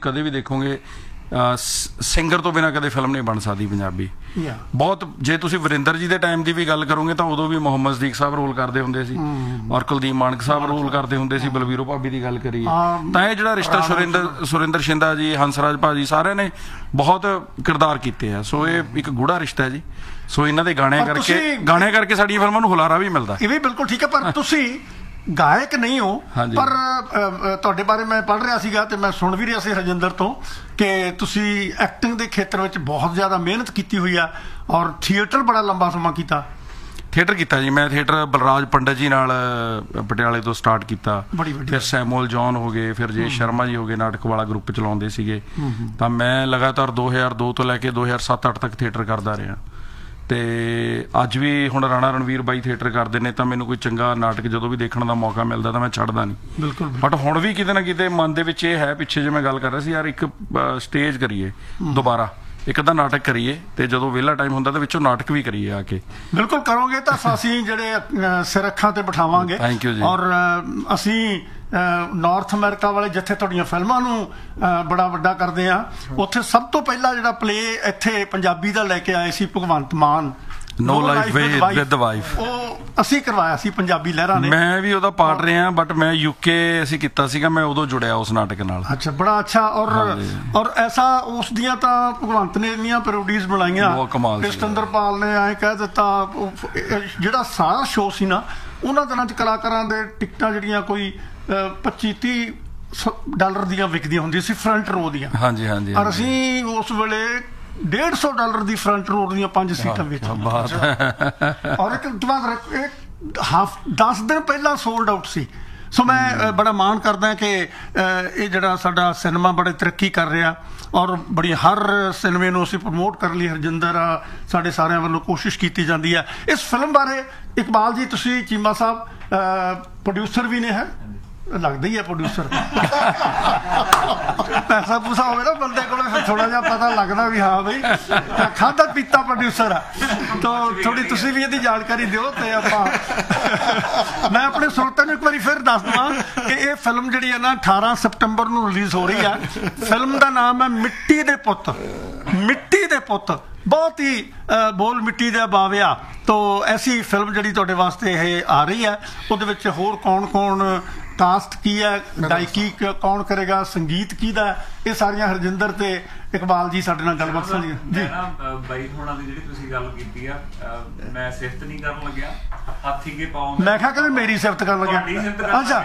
ਕਦੇ ਵੀ ਦੇਖੋਗੇ ਸਿੰਗਰ ਤੋਂ ਬਿਨਾਂ ਕਦੇ ਫਿਲਮ ਨਹੀਂ ਬਣ ਸਕਦੀ ਪੰਜਾਬੀ। ਬਹੁਤ ਜੇ ਤੁਸੀਂ ਵਰਿੰਦਰ ਜੀ ਦੇ ਟਾਈਮ ਦੀ ਵੀ ਗੱਲ ਕਰੋਗੇ ਤਾਂ ਉਦੋਂ ਵੀ ਮੁਹੰਮਦ ਸਦੀਕ ਸਾਹਿਬ ਰੋਲ ਕਰਦੇ ਹੁੰਦੇ ਸੀ ਔਰ ਕੁਲਦੀਪ ਮਾਨਕ ਸਾਹਿਬ ਰੋਲ ਕਰਦੇ ਹੁੰਦੇ ਸੀ। ਬਲਵੀਰੋ ਭਾਬੀ ਦੀ ਗੱਲ ਕਰੀਏ ਤਾਂ ਇਹ ਜਿਹੜਾ ਰਿਸ਼ਤਾ ਸੁਰਿੰਦਰ ਸ਼ਿੰਦਾ ਜੀ, ਹੰਸਰਾਜ ਭਾਜੀ, ਸਾਰਿਆਂ ਨੇ ਬਹੁਤ ਕਿਰਦਾਰ ਕੀਤੇ ਆ। ਸੋ ਇਹ ਇੱਕ ਗੂੜਾ ਰਿਸ਼ਤਾ ਹੈ ਜੀ। ਸੋ ਇਹਨਾਂ ਦੇ ਗਾਣੇ ਕਰਕੇ ਸਾਡੀਆਂ ਫਿਲਮਾਂ ਨੂੰ ਹੁਲਾਰਾ ਵੀ ਮਿਲਦਾ। ਇਹ ਵੀ ਬਿਲਕੁਲ ਠੀਕ ਹੈ, ਪਰ ਤੁਸੀਂ ਗਾਇਕ ਨਹੀਂ ਹੋ। ਪਰ ਤੁਹਾਡੇ ਬਾਰੇ ਮੈਂ ਪੜ੍ਹ ਰਿਹਾ ਸੀਗਾ ਤੇ ਮੈਂ ਸੁਣ ਵੀ ਰਿਹਾ ਸੀ ਰਜਿੰਦਰ ਤੋਂ ਕਿ ਤੁਸੀਂ ਐਕਟਿੰਗ ਦੇ ਖੇਤਰ ਵਿੱਚ ਬਹੁਤ ਜ਼ਿਆਦਾ ਮਿਹਨਤ ਕੀਤੀ ਹੋਈ ਆ ਔਰ ਥੀਏਟਰ ਬੜਾ ਲੰਬਾ ਸਮਾਂ ਕੀਤਾ। ਥੀਏਟਰ ਕੀਤਾ ਜੀ ਮੈਂ। ਥੀਏਟਰ ਬਲਰਾਜ ਪੰਡਤ ਜੀ ਨਾਲ ਪਟਿਆਲੇ ਤੋਂ ਸਟਾਰਟ ਕੀਤਾ, ਫਿਰ ਸੈਮੂਅਲ ਜੌਨ ਹੋ ਗਏ, ਫਿਰ ਜੇ ਸ਼ਰਮਾ ਜੀ ਹੋ ਗਏ, ਨਾਟਕ ਵਾਲਾ ਗਰੁੱਪ ਚਲਾਉਂਦੇ ਸੀਗੇ। ਤਾਂ ਮੈਂ ਲਗਾਤਾਰ 2002 ਤੋਂ ਲੈ ਕੇ 2007-08 ਤੱਕ ਥੀਏਟਰ ਕਰਦਾ ਰਿਹਾ। ਤੇ ਅੱਜ ਵੀ ਹੁਣ ਰਾਣਾ ਰਣਵੀਰ ਬਾਈ ਥੀਏਟਰ ਕਰਦੇ ਨੇ ਤਾਂ ਮੈਨੂੰ ਕੋਈ ਚੰਗਾ ਨਾਟਕ ਜਦੋਂ ਵੀ ਦੇਖਣ ਦਾ ਮੌਕਾ ਮਿਲਦਾ ਤਾਂ ਮੈਂ ਛੱਡਦਾ ਨਹੀਂ। ਬਿਲਕੁਲ। ਬਟ ਹੁਣ ਵੀ ਕਿਤੇ ਨਾ ਕਿਤੇ ਮਨ ਦੇ ਵਿੱਚ ਇਹ ਹੈ, ਪਿੱਛੇ ਜੇ ਮੈਂ ਗੱਲ ਕਰ ਰਿਹਾ ਸੀ ਯਾਰ ਇੱਕ ਸਟੇਜ ਕਰੀਏ ਦੁਬਾਰਾ, ਇੱਕ ਅੱਧਾ ਨਾਟਕ ਕਰੀਏ ਤੇ ਜਦੋਂ ਵਿਹਲਾ ਟਾਈਮ ਹੁੰਦਾ ਤਾਂ ਵਿੱਚੋਂ ਨਾਟਕ ਵੀ ਕਰੀਏ ਆ ਕੇ। ਬਿਲਕੁਲ ਕਰੋਗੇ ਤਾਂ ਅਸੀਂ ਜਿਹੜੇ ਸਿਰ ਅੱਖਾਂ ਤੇ ਬਿਠਾਵਾਂਗੇ। ਥੈਂਕ ਯੂ ਜੀ। ਔਰ ਅਸੀਂ ਨਾਰਥ ਅਮਰੀਕਾ ਵਾਲੇ ਜਿੱਥੇ ਤੁਹਾਡੀਆਂ ਫਿਲਮਾਂ ਨੂੰ ਬੜਾ ਵੱਡਾ ਕਰਦੇ ਆ, ਉੱਥੇ ਸਭ ਤੋਂ ਪਹਿਲਾਂ ਜਿਹੜਾ ਪਲੇ ਇੱਥੇ ਪੰਜਾਬੀ ਦਾ ਲੈ ਕੇ ਆਏ ਸੀ ਭਗਵੰਤ ਮਾਨ, ਨੋ ਲਾਈਫ ਵਿਦ ਵਾਈਫ, ਉਹ ਅਸੀਂ ਕਰਵਾਇਆ ਸੀ ਪੰਜਾਬੀ ਲਹਿਰਾਂ ਨੇ। ਮੈਂ ਵੀ ਉਹਦਾ ਪਾਰਟ ਰਿਹਾ, ਬਟ ਮੈਂ ਯੂਕੇ ਅਸੀਂ ਕੀਤਾ ਸੀਗਾ, ਮੈਂ ਉਦੋਂ ਜੁੜਿਆ ਉਸ ਨਾਟਕ ਨਾਲ। ਅੱਛਾ, ਬੜਾ ਅੱਛਾ। ਔਰ ਐਸਾ ਉਸ ਦੀਆਂ ਤਾਂ ਭਗਵੰਤ ਨੇ ਇੰਨੀਆਂ ਪੈਰੋਡੀਜ਼ ਬਣਾਈਆਂ, ਸਤਿੰਦਰਪਾਲ ਨੇ ਐਂ ਕਹਿ ਦਿੱਤਾ। ਜਿਹੜਾ ਸਾਰਾ ਸ਼ੋਅ ਸੀ ਨਾ, ਉਹਨਾਂ ਦਿਨਾਂ 'ਚ ਕਲਾਕਾਰਾਂ ਦੇ ਟਿਕਟਾਂ ਜਿਹੜੀਆਂ ਕੋਈ $25-30 ਦੀਆਂ ਵਿਕਦੀਆਂ ਹੁੰਦੀਆਂ ਸੀ ਫਰੰਟ ਰੋ ਦੀਆਂ। ਹਾਂਜੀ ਹਾਂਜੀ। ਔਰ ਅਸੀਂ ਉਸ ਵੇਲੇ $150 ਦੀ ਫਰੰਟ ਰੋ ਦੀਆਂ 5 ਸੀਟਾਂ ਵਿੱਚ, ਔਰ ਇੱਕ ਤੋਂ ਬਾਅਦ 10 ਦਿਨ ਪਹਿਲਾਂ ਸੋਲਡ ਆਊਟ ਸੀ। ਸੋ ਮੈਂ ਬੜਾ ਮਾਣ ਕਰਦਾ ਕਿ ਇਹ ਜਿਹੜਾ ਸਾਡਾ ਸਿਨੇਮਾ ਬੜੀ ਤਰੱਕੀ ਕਰ ਰਿਹਾ ਔਰ ਬੜੀ ਹਰ ਸਿਨੇਮੇ ਨੂੰ ਅਸੀਂ ਪ੍ਰਮੋਟ ਕਰਨ ਲਈ ਹਰਜਿੰਦਰ ਸਾਡੇ ਸਾਰਿਆਂ ਵੱਲੋਂ ਕੋਸ਼ਿਸ਼ ਕੀਤੀ ਜਾਂਦੀ ਹੈ। ਇਸ ਫਿਲਮ ਬਾਰੇ ਇਕਬਾਲ ਜੀ, ਤੁਸੀਂ ਚੀਮਾ ਸਾਹਿਬ ਪ੍ਰੋਡਿਊਸਰ ਵੀ ਨੇ, ਹੈ ਲੱਗਦਾ ਹੀ ਹੈ ਪ੍ਰੋਡਿਊਸਰ। ਪੈਸਾ ਪੂਸਾ ਹੋਵੇ ਨਾ ਬੰਦੇ ਕੋਲ, ਥੋੜਾ ਜਿਹਾ ਪਤਾ ਲੱਗਦਾ ਵੀ ਹਾਂ ਬਈ ਖਾਧਾ ਪੀਤਾ ਪ੍ਰੋਡਿਊਸਰ ਆ। ਤਾਂ ਥੋੜੀ ਤੁਸੀਂ ਵੀ ਇਹਦੀ ਜਾਣਕਾਰੀ ਦਿਓ ਤੇ ਆਪਾਂ ਮੈਂ ਆਪਣੇ ਸਰੋਤਿਆਂ ਨੂੰ ਇੱਕ ਵਾਰੀ ਫਿਰ ਦੱਸ ਦਵਾਂ ਕਿ ਇਹ ਫਿਲਮ ਜਿਹੜੀ ਹੈ ਨਾ 18 ਸਤੰਬਰ ਨੂੰ ਰਿਲੀਜ਼ ਹੋ ਰਹੀ ਹੈ। ਫਿਲਮ ਦਾ ਨਾਮ ਹੈ ਮਿੱਟੀ ਦੇ ਪੁੱਤ। ਮਿੱਟੀ ਦੇ ਪੁੱਤ ਬਹੁਤ ਹੀ ਬੋਲ ਮਿੱਟੀ ਦਾ ਬਾਵਿਆ। ਤੋ ਐਸੀ ਫਿਲਮ ਜਿਹੜੀ ਤੁਹਾਡੇ ਵਾਸਤੇ ਇਹ ਆ ਰਹੀ ਹੈ, ਉਹਦੇ ਵਿੱਚ ਹੋਰ ਕੌਣ ਕੌਣ ਕਾਸਟ ਕੀ ਹੈ, ਗਾਇਕੀ ਕੌਣ ਕਰੇਗਾ, ਸੰਗੀਤ ਕਿਹਦਾ, ਇਹ ਸਾਰੀਆਂ ਹਰਜਿੰਦਰ ਤੇ ਇਕਬਾਲ ਜੀ ਸਾਡੇ ਨਾਲ ਗੱਲਬਾਤ ਸਾਂਝੀ ਜੀ। ਬਾਈ ਹੋਣਾ ਦੀ ਜਿਹੜੀ ਤੁਸੀਂ ਗੱਲ ਕੀਤੀ ਆ, ਮੈਂ ਸਿਫਤ ਨਹੀਂ ਕਰਨ ਲੱਗਿਆ, ਹਾਥੀ ਕੇ ਪਾਉ ਮੈਂ ਕਿਹਾ ਕਿ ਮੇਰੀ ਸਿਫਤ ਕਰਨ ਲੱਗਿਆ। ਅੱਛਾ,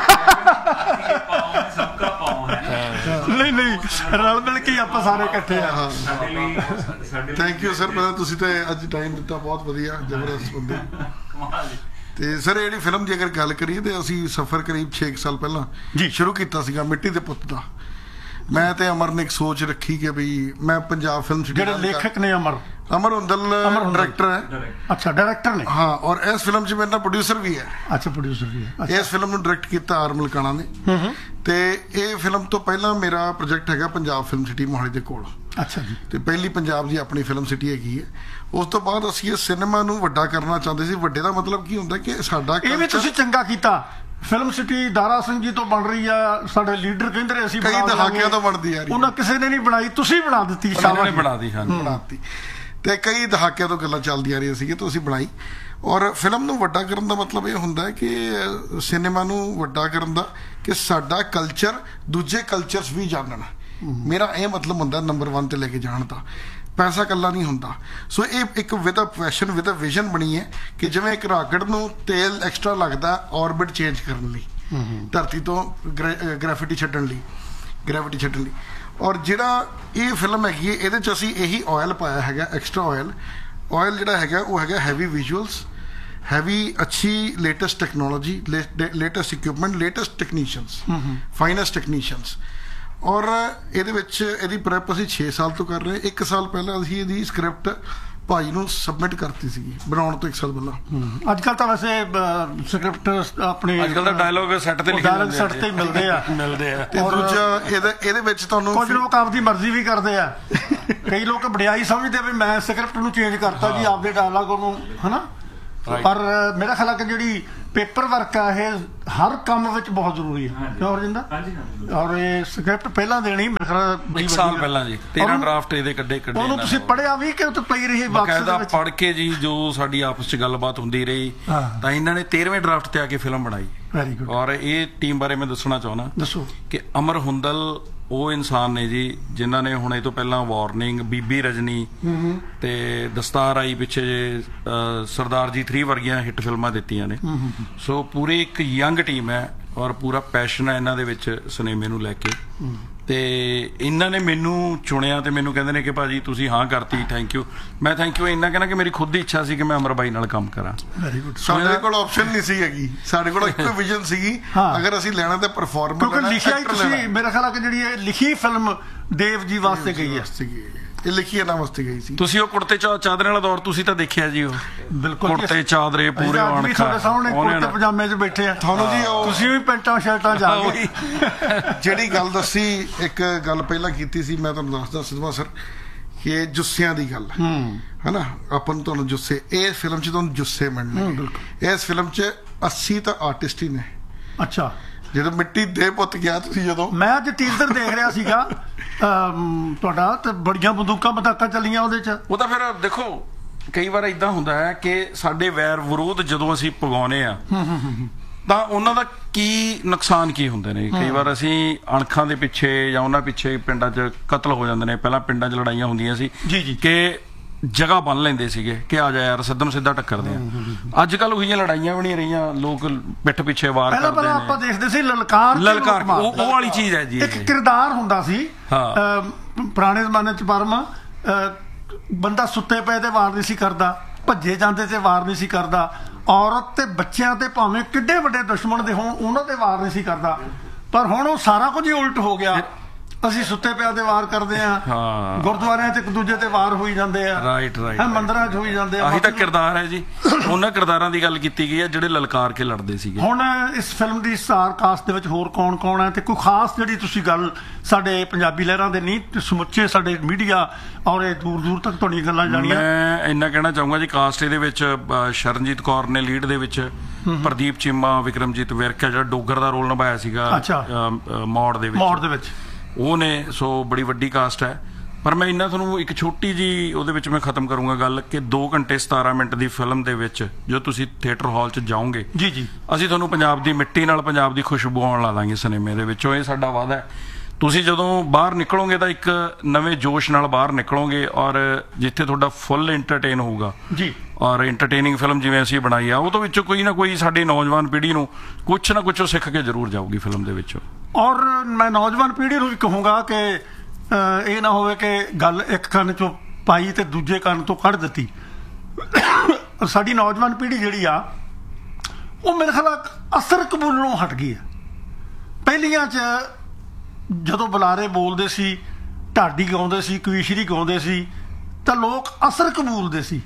ਸਭ ਦਾ ਪਾਉ ਹੈ, ਨਹੀਂ ਨਹੀਂ, ਰਲ ਮਿਲ ਕੇ ਆਪਾਂ ਸਾਰੇ ਇਕੱਠੇ ਆ। ਥੈਂਕ ਯੂ ਸਰ, ਮੈਂ ਤੁਸੀਂ ਤੇ ਅੱਜ ਟਾਈਮ ਦਿੱਤਾ, ਬਹੁਤ ਵਧੀਆ, ਜ਼ਬਰਦਸਤ ਬੰਦੇ। ਤੇ ਸਰ ਇਹ ਜਿਹੜੀ ਫਿਲਮ ਦੀ ਅਗਰ ਗੱਲ ਕਰੀਏ ਤੇ ਅਸੀਂ ਸਫ਼ਰ ਕਰੀਬ 6 ਸਾਲ ਪਹਿਲਾਂ ਸ਼ੁਰੂ ਕੀਤਾ ਸੀਗਾ ਮਿੱਟੀ ਦੇ ਪੁੱਤ ਦਾ। ਮੈਂ ਤੇ ਅਮਰ ਨੇ ਇੱਕ ਸੋਚ ਰੱਖੀ ਕਿ ਬਈ ਮੈਂ ਪੰਜਾਬ ਫਿਲਮ ਸਿਟੀ, ਜਿਹੜੇ ਲੇਖਕ ਨੇ ਅਮਰ ਹੁੰਦਲ ਡਾਇਰੈਕਟਰ ਹੈ। ਅੱਛਾ, ਡਾਇਰੈਕਟਰ ਨੇ। ਹਾਂ, ਔਰ ਇਸ ਫਿਲਮ 'ਚ ਮੇਰੇ ਨਾਲ ਪ੍ਰੋਡਿਊਸਰ ਵੀ ਹੈ। ਅੱਛਾ, ਪ੍ਰੋਡਿਊਸਰ ਵੀ ਹੈ। ਇਸ ਫਿਲਮ ਨੂੰ ਡਾਇਰੈਕਟ ਕੀਤਾ ਆਰ ਮਲਕਾਣਾ ਨੇ। ਤੇ ਇਹ ਫਿਲਮ ਤੋਂ ਪਹਿਲਾਂ ਮੇਰਾ ਪ੍ਰੋਜੈਕਟ ਹੈਗਾ ਪੰਜਾਬ ਫਿਲਮ ਸਿਟੀ ਮੋਹਾਲੀ ਦੇ ਕੋਲ। ਅੱਛਾ ਜੀ। ਤੇ ਪਹਿਲੀ ਪੰਜਾਬ ਦੀ ਆਪਣੀ ਫਿਲਮ ਸਿਟੀ ਹੈਗੀ ਹੈ। ਉਸ ਤੋਂ ਬਾਅਦ ਅਸੀਂ ਇਹ ਸਿਨੇਮਾ ਨੂੰ ਵੱਡਾ ਕਰਨਾ ਚਾਹੁੰਦੇ ਸੀ। ਵੱਡੇ ਦਾ ਮਤਲਬ ਕੀ ਹੁੰਦਾ ਕਿ ਸਾਡਾ, ਇਹ ਵੀ ਤੁਸੀਂ ਚੰਗਾ ਕੀਤਾ, ਫਿਲਮ ਸਿਟੀ ਦਾਰਾ ਸਿੰਘ ਜੀ ਤੋਂ ਬਣ ਰਹੀ ਆ, ਸਾਡੇ ਲੀਡਰ ਕਹਿੰਦੇ ਰਹੇ ਅਸੀਂ ਕਈ ਦਹਾਕਿਆਂ ਤੋਂ ਬਣਦੀ ਆ ਰਹੀ, ਉਹਨਾਂ ਕਿਸੇ ਨੇ ਨਹੀਂ ਬਣਾਈ, ਤੁਸੀਂ ਬਣਾ ਦਿੱਤੀ। ਬਣਾਤੀ ਤੇ ਕਈ ਦਹਾਕਿਆਂ ਤੋਂ ਗੱਲਾਂ ਚੱਲਦੀਆਂ ਰਹੀਆਂ ਸੀਗੀਆਂ, ਤਾਂ ਅਸੀਂ ਬਣਾਈ। ਔਰ ਫਿਲਮ ਨੂੰ ਵੱਡਾ ਕਰਨ ਦਾ ਮਤਲਬ ਇਹ ਹੁੰਦਾ ਹੈ ਕਿ ਸਿਨੇਮਾ ਨੂੰ ਵੱਡਾ ਕਰਨ ਦਾ ਕਿ ਸਾਡਾ ਕਲਚਰ ਦੂਜੇ ਕਲਚਰਸ ਵੀ ਜਾਣਨ। ਮੇਰਾ ਇਹ ਮਤਲਬ ਹੁੰਦਾ ਨੰਬਰ 1 ਤੇ ਲੈ ਕੇ ਜਾਣ ਦਾ। ਪੈਸਾ ਇਕੱਲਾ ਨਹੀਂ ਹੁੰਦਾ। ਸੋ ਇਹ ਇੱਕ with a passion, with a vision ਬਣੀ ਹੈ ਕਿ ਜਿਵੇਂ ਇੱਕ ਰਾਕਟ ਨੂੰ ਤੇਲ ਐਕਸਟਰਾ ਲੱਗਦਾ ਔਰਬਿਟ ਚੇਂਜ ਕਰਨ ਲਈ, ਧਰਤੀ ਤੋਂ ਗ੍ਰੈਵਿਟੀ ਛੱਡਣ ਲਈ। ਔਰ ਜਿਹੜਾ ਇਹ ਫਿਲਮ ਹੈਗੀ ਹੈ, ਇਹਦੇ 'ਚ ਅਸੀਂ ਇਹੀ ਆਇਲ ਪਾਇਆ ਹੈਗਾ, ਐਕਸਟਰਾ ਆਇਲ ਜਿਹੜਾ ਹੈਗਾ ਉਹ ਹੈਗਾ ਹੈਵੀ ਵਿਜ਼ੂਅਲਸ, ਹੈਵੀ ਅੱਛੀ latest technology, latest equipment, latest technicians, finest technicians. ਔਰ ਇਹਦੇ ਵਿੱਚ ਇਹਦੀ ਪ੍ਰੈਪ ਅਸੀਂ 6 ਸਾਲ ਤੋਂ ਕਰ ਰਹੇ। 1 ਸਾਲ ਪਹਿਲਾਂ ਅਸੀਂ ਇਹਦੀ ਸਕ੍ਰਿਪਟ ਭਾਈ ਨੂੰ ਸਬਮਿਟ ਕਰਤੀ ਸੀਗੀ, ਬਣਾਉਣ ਤੋਂ 1 ਸਾਲ ਪਹਿਲਾਂ। ਅੱਜ ਕੱਲ੍ਹ ਤਾਂ ਵੈਸੇ ਸਕ੍ਰਿਪਟ ਆਪਣੇ ਅੱਜ ਕੱਲ੍ਹ ਤਾਂ ਡਾਇਲੋਗ ਸੈੱਟ ਤੇ ਸੈੱਟ ਤੇ ਮਿਲਦੇ ਆ। ਤੇ ਦੂਜਾ ਇਹਦੇ ਵਿੱਚ ਤੁਹਾਨੂੰ ਕੁਝ ਲੋਕ ਆਪਦੀ ਮਰਜ਼ੀ ਵੀ ਕਰਦੇ ਆ। ਕਈ ਲੋਕ ਵਡਿਆਈ ਸਮਝਦੇ ਵੀ ਮੈਂ ਸਕ੍ਰਿਪਟ ਨੂੰ ਚੇਂਜ ਕਰਤਾ ਜੀ, ਆਪਦੇ ਡਾਇਲਾਗ ਉਹਨੂੰ, ਹਨਾ। ਪਰ ਮੇਰਾ ਖਿਆਲ ਹੈ ਕਿ ਜਿਹੜੀ ਪੇਪਰ ਵਰਕ ਆ ਇਹ ਹਰ ਕੰਮ ਵਿੱਚ ਬਹੁਤ ਜ਼ਰੂਰੀ ਹੈ ਕਿਉਂ ਰਜਿੰਦਰ? ਹਾਂਜੀ ਹਾਂਜੀ ਔਰ ਇਹ ਸਕ੍ਰਿਪਟ ਪਹਿਲਾਂ ਦੇਣੀ ਮੇਰੇ ਖਿਆਲ ਬੜੀ 1 ਸਾਲ ਵੱਡੀ ਪਹਿਲਾਂ ਜੀ 13 ਡਰਾਫਟ ਇਹਦੇ ਕੱਢੇ ਉਹਨੂੰ ਤੁਸੀਂ ਪੜ੍ਹਿਆ ਵੀ ਕਿ ਉੱਤੇ ਪਈ ਰਹੀ ਬਾਕਸ ਦੇ ਬਕਾਇਦਾ ਵਿੱਚ? ਪੜ੍ਹ ਕੇ ਜੀ ਜੋ ਸਾਡੀ ਆਪਸ 'ਚ ਗੱਲਬਾਤ ਹੁੰਦੀ ਰਹੀ ਹਾਂ। ਤਾਂ ਇਹਨਾਂ ਨੇ 13ਵੇਂ ਡਰਾਫਟ ਤੇ ਆ ਕੇ ਫਿਲਮ ਬਣਾਈ। ਵੈਰੀ ਗੁੱਡ, ਔਰ ਇਹ ਟੀਮ ਬਾਰੇ ਮੈਂ ਦੱਸਣਾ ਚਾਹੁੰਦਾ ਦੱਸੋ। ਕਿ ਅਮਰ ਹੁੰਦਲ ਉਹ ਇਨਸਾਨ ਨੇ ਜੀ ਜਿਨ੍ਹਾਂ ਨੇ ਹੁਣ ਇਹ ਤੋਂ ਪਹਿਲਾਂ ਵਾਰਨਿੰਗ, ਬੀਬੀ ਰਜਨੀ ਤੇ ਦਸਤਾਰ ਆਈ ਪਿੱਛੇ ਜੇ ਸਰਦਾਰ ਜੀ 3 ਵਰਗੀਆਂ ਹਿੱਟ ਫਿਲਮਾਂ ਦਿੱਤੀਆਂ ਨੇ। ਸੋ ਪੂਰੀ ਇੱਕ ਯੰਗ ਟੀਮ ਹੈ ਔਰ ਪੂਰਾ ਪੈਸ਼ਨ ਹੈ ਇਹਨਾਂ ਦੇ ਵਿੱਚ ਸਿਨੇਮੇ ਨੂੰ ਲੈ ਕੇ। ਤੇ ਇਹਨਾਂ ਨੇ ਮੈਨੂੰ ਚੁਣਿਆ ਤੇ ਮੈਨੂੰ ਕਹਿੰਦੇ ਨੇ ਕਿ ਭਾਜੀ ਤੁਸੀਂ ਹਾਂ ਕਰਤੀ, ਥੈਂਕ ਯੂ। ਮੈਂ ਥੈਂਕ ਯੂ ਇੰਨਾ ਕਹਿਣਾ ਕਿ ਮੇਰੀ ਖੁਦ ਦੀ ਇੱਛਾ ਸੀ ਕਿ ਮੈਂ ਅਮਰ ਬਾਈ ਨਾਲ ਕੰਮ ਕਰਾਂ। Very good. ਸਾਡੇ ਕੋਲ ਆਪਸ਼ਨ ਨਹੀਂ ਸੀ ਹੈਗੀ, ਸਾਡੇ ਕੋਲ ਇੱਕੋ ਵਿਜ਼ਨ ਸੀਗੀ ਅਗਰ ਅਸੀਂ ਲੈਣਾ ਤੇ ਪਰਫਾਰਮੈਂਸ। ਕਿਉਂਕਿ ਲਿਖਿਆ ਹੀ ਤੁਸੀਂ ਮੇਰੇ ਖਿਆਲ ਆ ਕਿ ਜਿਹੜੀ ਇਹ ਲਿਖੀ ਫਿਲਮ ਦੇਵ ਜੀ ਵਾਸਤੇ ਗਈ ਹੈ, ਇਹ ਲਿਖੀ ਇਹਨਾਂ ਵਾਸਤੇ ਗਈ ਸੀ। ਤੁਸੀਂ ਉਹ ਕੁੜਤੇ ਚਾਦਰੇ ਵਾਲਾ ਦੌਰ ਤੁਸੀਂ ਤਾਂ ਦੇਖਿਆ ਜੀ, ਉਹ ਬਿਲਕੁਲ ਕੁੜਤੇ ਚਾਦਰੇ ਪੂਰੇ ਤੁਹਾਡੇ ਸਾਹਮਣੇ ਕੁੜਤੇ ਪਜਾਮੇ 'ਚ ਬੈਠੇ ਆ, ਤੁਹਾਨੂੰ ਜੀ ਤੁਸੀਂ ਵੀ ਪੈਂਟਾਂ ਸ਼ਰਟਾਂ ਜਾ ਕੇ ਜਿਹੜੀ ਗੱਲ ਦੱਸੀ, ਇੱਕ ਗੱਲ ਪਹਿਲਾਂ ਕੀਤੀ ਸੀ ਮੈਂ ਤੁਹਾਨੂੰ ਦੱਸਦਾ ਸਿੱਧਵਾਂ ਸਰ ਕਿ ਜੁੱਸਿਆਂ ਦੀ ਗੱਲ ਹਨਾ, ਆਪਾਂ ਨੂੰ ਤੁਹਾਨੂੰ ਜੁੱਸੇ ਇਸ ਫਿਲਮ 'ਚ ਤੁਹਾਨੂੰ ਜੁੱਸੇ ਮਿਲਣਗੇ। ਇਸ ਫਿਲਮ 'ਚ 80 ਤਾਂ ਆਰਟਿਸਟ ਹੀ ਨੇ। ਅੱਛਾ, ਜਦੋਂ ਮਿੱਟੀ ਦੇ ਪੁੱਤ ਗਿਆ ਤੁਸੀਂ ਜਦੋਂ ਮੈਂ ਅੱਜ ਟੀਜ਼ਰ ਦੇਖ ਰਿਹਾ ਸੀਗਾ ਤੁਹਾਡਾ ਤੇ ਬੜੀਆਂ ਬੰਦੂਕਾਂ ਚੱਲੀਆਂ ਉਹਦੇ 'ਚ। ਉਹ ਤਾਂ ਫਿਰ ਦੇਖੋ ਕਈ ਵਾਰ ਇਦਾਂ ਹੁੰਦਾ ਹੈ ਕਿ ਸਾਡੇ ਵੈਰ ਵਿਰੋਧ ਜਦੋਂ ਅਸੀਂ ਪਗਾਉਨੇ ਆ ਤਾਂ ਉਹਨਾਂ ਦਾ ਕੀ ਨੁਕਸਾਨ ਕੀ ਹੁੰਦੇ ਨੇ। ਕਈ ਵਾਰ ਅਸੀਂ ਅਣਖਾਂ ਦੇ ਪਿੱਛੇ ਜਾਂ ਉਹਨਾਂ ਪਿੱਛੇ ਪਿੰਡਾਂ 'ਚ ਕਤਲ ਹੋ ਜਾਂਦੇ ਨੇ। ਪਹਿਲਾਂ ਪਿੰਡਾਂ 'ਚ ਲੜਾਈਆਂ ਹੁੰਦੀਆਂ ਸੀ ਕਿ ਜਗ੍ਹਾ ਬੰਨ ਲੈਂਦੇ ਸੀਗੇ ਕਿ ਆ ਜਾ ਯਾਰ ਸਿੱਧਮ ਸਿੱਧਾ ਟੱਕਰਦੇ ਆ। ਅੱਜ ਕੱਲ ਉਹੀ ਲੜਾਈਆਂ ਵੀ ਨਹੀਂ ਰਹੀਆਂ, ਲੋਕ ਪਿੱਠ ਪਿੱਛੇ ਵਾਰ ਕਰਦੇ ਨੇ। ਪਹਿਲਾਂ ਆਪਾਂ ਦੇਖਦੇ ਸੀ ਲਲਕਾਰ ਉਹ ਵਾਲੀ ਚੀਜ਼ ਹੈ ਜੀ। ਇੱਕ ਕਿਰਦਾਰ ਹੁੰਦਾ ਸੀ ਪੁਰਾਣੇ ਜ਼ਮਾਨੇ 'ਚ ਪਰਮ ਬੰਦਾ ਸੁੱਤੇ ਪਏ ਤੇ ਵਾਰ ਨਹੀਂ ਸੀ ਕਰਦਾ, ਭੱਜੇ ਜਾਂਦੇ ਤੇ ਵਾਰ ਨਹੀਂ ਸੀ ਕਰਦਾ, ਔਰਤ ਤੇ ਬੱਚਿਆਂ ਤੇ ਭਾਵੇਂ ਕਿੱਡੇ ਵੱਡੇ ਦੁਸ਼ਮਣ ਦੇ ਹੋਣ ਉਹਨਾਂ ਤੇ ਵਾਰ ਨਹੀਂ ਸੀ ਕਰਦਾ। ਪਰ ਹੁਣ ਉਹ ਸਾਰਾ ਕੁਝ ਹੀ ਉਲਟ ਹੋ ਗਿਆ। ਅਸੀਂ ਸੁੱਤੇ ਪਿਆ ਤੇ ਵਾਰ ਕਰਦੇ ਆ, ਗੁਰਦੁਆਰਿਆਂ 'ਚ ਇੱਕ ਦੂਜੇ ਤੇ ਵਾਰ ਹੋਈ ਜਾਂਦੇ ਆ, ਰਾਈਟ ਮੰਦਿਰਾਂ 'ਚ ਹੋਈ ਜਾਂਦੇ ਆ। ਆਹੀ ਤਾਂ ਕਿਰਦਾਰ ਹੈ ਜੀ। ਉਹਨਾਂ ਕਿਰਦਾਰਾਂ ਦੀ ਗੱਲ ਕੀਤੀ ਗਈ ਹੈ ਜਿਹੜੇ ਲਲਕਾਰ ਕੇ ਲੜਦੇ ਸੀਗੇ। ਹੁਣ ਇਸ ਫਿਲਮ ਦੀ ਸਟਾਰ ਕਾਸਟ ਦੇ ਵਿੱਚ ਹੋਰ ਕੌਣ ਕੌਣ ਹੈ ਤੇ ਕੋਈ ਖਾਸ ਜਿਹੜੀ ਤੁਸੀਂ ਗੱਲ ਸਾਡੇ ਪੰਜਾਬੀ ਲਹਿਰਾਂ ਦੇ ਨਹੀਂ ਸਮੁੱਚੇ ਸਾਡੇ ਮੀਡੀਆ ਔਰ ਇਹ ਦੂਰ ਦੂਰ ਤੱਕ ਤੁਹਾਡੀਆਂ ਗੱਲਾਂ ਜਾਣੀਆਂ? ਮੈਂ ਇੰਨਾ ਕਹਿਣਾ ਚਾਹੂੰਗਾ ਜੀ, ਕਾਸਟ ਇਹਦੇ ਵਿੱਚ ਸ਼ਰਨਜੀਤ ਕੌਰ ਨੇ ਲੀਡ ਦੇ ਵਿੱਚ, ਪ੍ਰਦੀਪ ਚੀਮਾ, ਵਿਕਰਮਜੀਤ ਵਿਰਕ ਜਿਹੜਾ ਡੋਗਰ ਦਾ ਰੋਲ ਨਿਭਾਇਆ ਸੀਗਾ ਮੌੜ ਦੇ ਵਿੱਚ, ਉਹ ਨੇ। ਸੋ ਬੜੀ ਵੱਡੀ ਕਾਸਟ ਹੈ। ਪਰ ਮੈਂ ਇੰਨਾ ਤੁਹਾਨੂੰ ਇੱਕ ਛੋਟੀ ਜੀ ਉਹਦੇ ਵਿੱਚ ਮੈਂ ਖਤਮ ਕਰੂੰਗਾ ਗੱਲ ਕਿ 2 ਘੰਟੇ 17 ਮਿੰਟ ਦੀ ਫਿਲਮ ਦੇ ਵਿੱਚ ਜੋ ਤੁਸੀਂ ਥੀਏਟਰ ਹਾਲ 'ਚ ਜਾਓਗੇ ਅਸੀਂ ਤੁਹਾਨੂੰ ਪੰਜਾਬ ਦੀ ਮਿੱਟੀ ਨਾਲ ਪੰਜਾਬ ਦੀ ਖੁਸ਼ਬੂ ਆਉਣ ਲਾ ਦਾਂਗੇ ਸਿਨੇਮੇ ਦੇ ਵਿੱਚੋਂ। ਇਹ ਸਾਡਾ ਵਾਅਦਾ ਹੈ। ਤੁਸੀਂ ਜਦੋਂ ਬਾਹਰ ਨਿਕਲੋਗੇ ਤਾਂ ਇੱਕ ਨਵੇਂ ਜੋਸ਼ ਨਾਲ ਬਾਹਰ ਨਿਕਲੋਗੇ ਔਰ ਜਿੱਥੇ ਤੁਹਾਡਾ ਫੁੱਲ ਐਂਟਰਟੇਨ ਹੋਊਗਾ ਜੀ। ਔਰ ਐਂਟਰਟੇਨਿੰਗ ਫਿਲਮ ਜਿਵੇਂ ਅਸੀਂ ਬਣਾਈ ਆ ਉਹ ਤੋਂ ਵਿੱਚੋਂ ਕੋਈ ਨਾ ਕੋਈ ਸਾਡੀ ਨੌਜਵਾਨ ਪੀੜ੍ਹੀ ਨੂੰ ਕੁਛ ਨਾ ਕੁਛ ਸਿੱਖ ਕੇ ਜ਼ਰੂਰ ਜਾਊਗੀ ਫਿਲਮ ਦੇ ਵਿੱਚੋਂ। ਔਰ ਮੈਂ ਨੌਜਵਾਨ ਪੀੜ੍ਹੀ ਨੂੰ ਵੀ ਕਹੂੰਗਾ ਕਿ ਇਹ ਨਾ ਹੋਵੇ ਕਿ ਗੱਲ ਇੱਕ ਕੰਨ 'ਚੋਂ ਪਾਈ ਤੇ ਦੂਜੇ ਕੰਨ ਤੋਂ ਕੱਢ ਦਿੱਤੀ। ਸਾਡੀ ਨੌਜਵਾਨ ਪੀੜ੍ਹੀ ਜਿਹੜੀ ਆ ਉਹ ਮੇਰੇ ਖਿਆਲ ਅਸਰ ਕਬੂਲਣੋਂ ਹਟ ਗਈ ਹੈ। ਪਹਿਲੀਆਂ 'ਚ ਜਦੋਂ ਬੁਲਾਰੇ ਬੋਲਦੇ ਸੀ, ਢਾਡੀ ਗਾਉਂਦੇ ਸੀ, ਕਵੀਸ਼ਰੀ ਗਾਉਂਦੇ ਸੀ ਤਾਂ ਲੋਕ ਅਸਰ ਕਬੂਲਦੇ ਸੀ।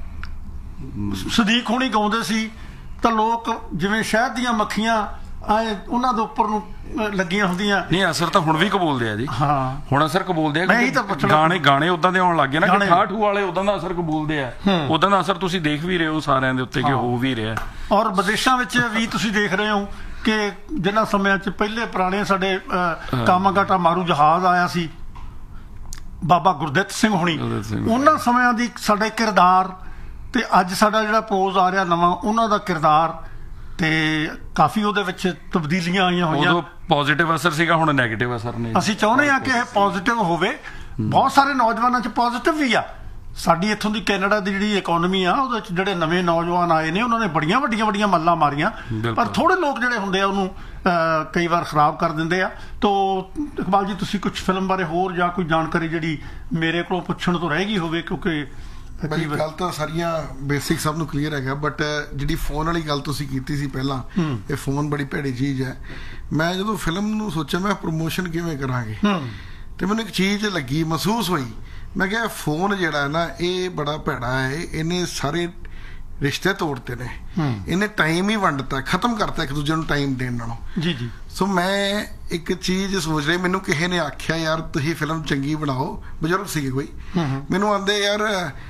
ਸਦੀਕ ਹੋਣੀ ਗਾਉਂਦੇ ਸੀ ਤਾਂ ਲੋਕ ਜਿਵੇਂ ਸ਼ਹਿਦ ਦੀਆਂ ਮੱਖੀਆਂ ਆਏ ਉਹਨਾਂ ਦੇ ਉੱਪਰ ਨੂੰ ਲੱਗੀਆਂ ਹੁੰਦੀਆਂ। ਨਹੀਂ, ਅਸਰ ਤਾਂ ਹੁਣ ਵੀ ਕਬੂਲਦੇ ਆ ਜੀ। ਹੁਣ ਅਸਰ ਕਬੂਲਦੇ ਆ। ਗਾਣੇ ਉਦਾਂ ਦੇ ਆਉਣ ਲੱਗ ਗਏ ਨਾ ਕਿ ਠਾਠੂ ਵਾਲੇ ਉਦਾਂ ਦਾ ਅਸਰ ਕਬੂਲਦੇ ਆ। ਉਦਾਂ ਦਾ ਅਸਰ ਤੁਸੀਂ ਦੇਖ ਵੀ ਰਹੇ ਹੋ ਸਾਰਿਆਂ ਦੇ ਉੱਤੇ ਕਿ ਹੋ ਵੀ ਰਿਹਾ। ਔਰ ਵਿਦੇਸ਼ਾਂ ਵਿੱਚ ਵੀ ਤੁਸੀਂ ਦੇਖ ਰਹੇ ਹੋ ਕਿ ਜਿਨ੍ਹਾਂ ਸਮਿਆਂ 'ਚ ਪਹਿਲੇ ਪੁਰਾਣੇ ਸਾਡੇ ਕਾਮਾਗਾਟਾ ਮਾਰੂ ਜਹਾਜ਼ ਆਇਆ ਸੀ, ਬਾਬਾ ਗੁਰਦਿੱਤ ਸਿੰਘ ਹੋਣੀ, ਉਹਨਾਂ ਸਮਿਆਂ ਦੀ ਸਾਡੇ ਕਿਰਦਾਰ ਤੇ ਅੱਜ ਸਾਡਾ ਜਿਹੜਾ ਪੋਜ਼ ਆ ਰਿਹਾ ਨਵਾਂ ਉਹਨਾਂ ਦਾ ਕਿਰਦਾਰ ਤੇ ਕਾਫੀ ਉਹਦੇ ਵਿੱਚ ਤਬਦੀਲੀਆਂ ਆਈਆਂ ਹੋਈਆਂ। ਉਦੋਂ ਪੋਜ਼ਿਟਿਵ ਅਸਰ ਸੀਗਾ, ਹੁਣ ਨੈਗੇਟਿਵ ਅਸਰ ਨੇ। ਅਸੀਂ ਚਾਹੁੰਦੇ ਹਾਂ ਕਿ ਇਹ ਪੋਜ਼ਿਟਿਵ ਹੋਵੇ। ਬਹੁਤ ਸਾਰੇ ਨੌਜਵਾਨਾਂ 'ਚ ਪੋਜ਼ਿਟਿਵ ਵੀ ਆ। ਸਾਡੀ ਇੱਥੋਂ ਦੀ ਕੈਨੇਡਾ ਦੀ ਜਿਹੜੀ ਇਕੋਨਮੀ ਆ ਉਹਦੇ 'ਚ ਜਿਹੜੇ ਨਵੇਂ ਨੌਜਵਾਨ ਆਏ ਨੇ ਉਹਨਾਂ ਨੇ ਬੜੀਆਂ ਵੱਡੀਆਂ ਮੱਲਾਂ ਮਾਰੀਆਂ, ਪਰ ਥੋੜੇ ਲੋਕ ਜਿਹੜੇ ਹੁੰਦੇ ਆ ਉਹਨੂੰ ਕਈ ਵਾਰ ਖਰਾਬ ਕਰ ਦਿੰਦੇ ਆ। ਤੋ ਇਕਬਾਲ ਜੀ ਤੁਸੀਂ ਕੁਝ ਫਿਲਮ ਬਾਰੇ ਹੋਰ ਜਾਂ ਕੋਈ ਜਾਣਕਾਰੀ ਜਿਹੜੀ ਮੇਰੇ ਕੋਲੋਂ ਪੁੱਛਣ ਤੋਂ ਰਹਿ ਗਈ ਹੋਵੇ? ਕਿਉਂਕਿ ਗੱਲ ਤਾਂ ਸਾਰੀਆਂ ਬੇਸਿਕ ਸਭ ਨੂੰ ਕਲੀਅਰ ਹੈਗਾ, ਬਟ ਜਿਹੜੀ ਫੋਨ ਵਾਲੀ ਗੱਲ ਤੁਸੀਂ ਕੀਤੀ ਸੀ ਪਹਿਲਾਂ, ਇਹ ਫੋਨ ਬੜੀ ਭੈੜੀ ਚੀਜ਼ ਹੈ। ਮੈਂ ਜਦੋਂ ਫਿਲਮ ਨੂੰ ਸੋਚਿਆ ਮੈਂ ਪ੍ਰਮੋਸ਼ਨ ਕਿਵੇਂ ਕਰਾਂਗੇ ਤੇ ਮੈਨੂੰ ਇੱਕ ਚੀਜ਼ ਲੱਗੀ, ਮਹਿਸੂਸ ਹੋਈ। ਮੈਂ ਕਿਹਾ ਫੋਨ ਜਿਹੜਾ ਨਾ ਇਹ ਬੜਾ ਭੈੜਾ ਹੈ, ਇਹਨੇ ਸਾਰੇ ਰਿਸ਼ਤੇ ਤੋੜਤੇ ਨੇ, ਇਹਨੇ ਟਾਈਮ ਹੀ ਵੰਡਤਾ, ਖਤਮ ਕਰਤਾ ਇੱਕ ਦੂਜੇ ਨੂੰ ਟਾਈਮ ਦੇਣ ਨਾਲੋਂ। ਜੀ। ਸੋ ਮੈਂ ਇੱਕ ਚੀਜ਼ ਸੋਚ ਰਿਹਾ, ਮੈਨੂੰ ਕਿਸੇ ਨੇ ਆਖਿਆ ਯਾਰ ਤੁਸੀਂ ਫਿਲਮ ਚੰਗੀ ਬਣਾਓ, ਬਜ਼ੁਰਗ ਸੀਗੇ ਕੋਈ, ਮੈਨੂੰ ਆਂਦੇ ਯਾਰ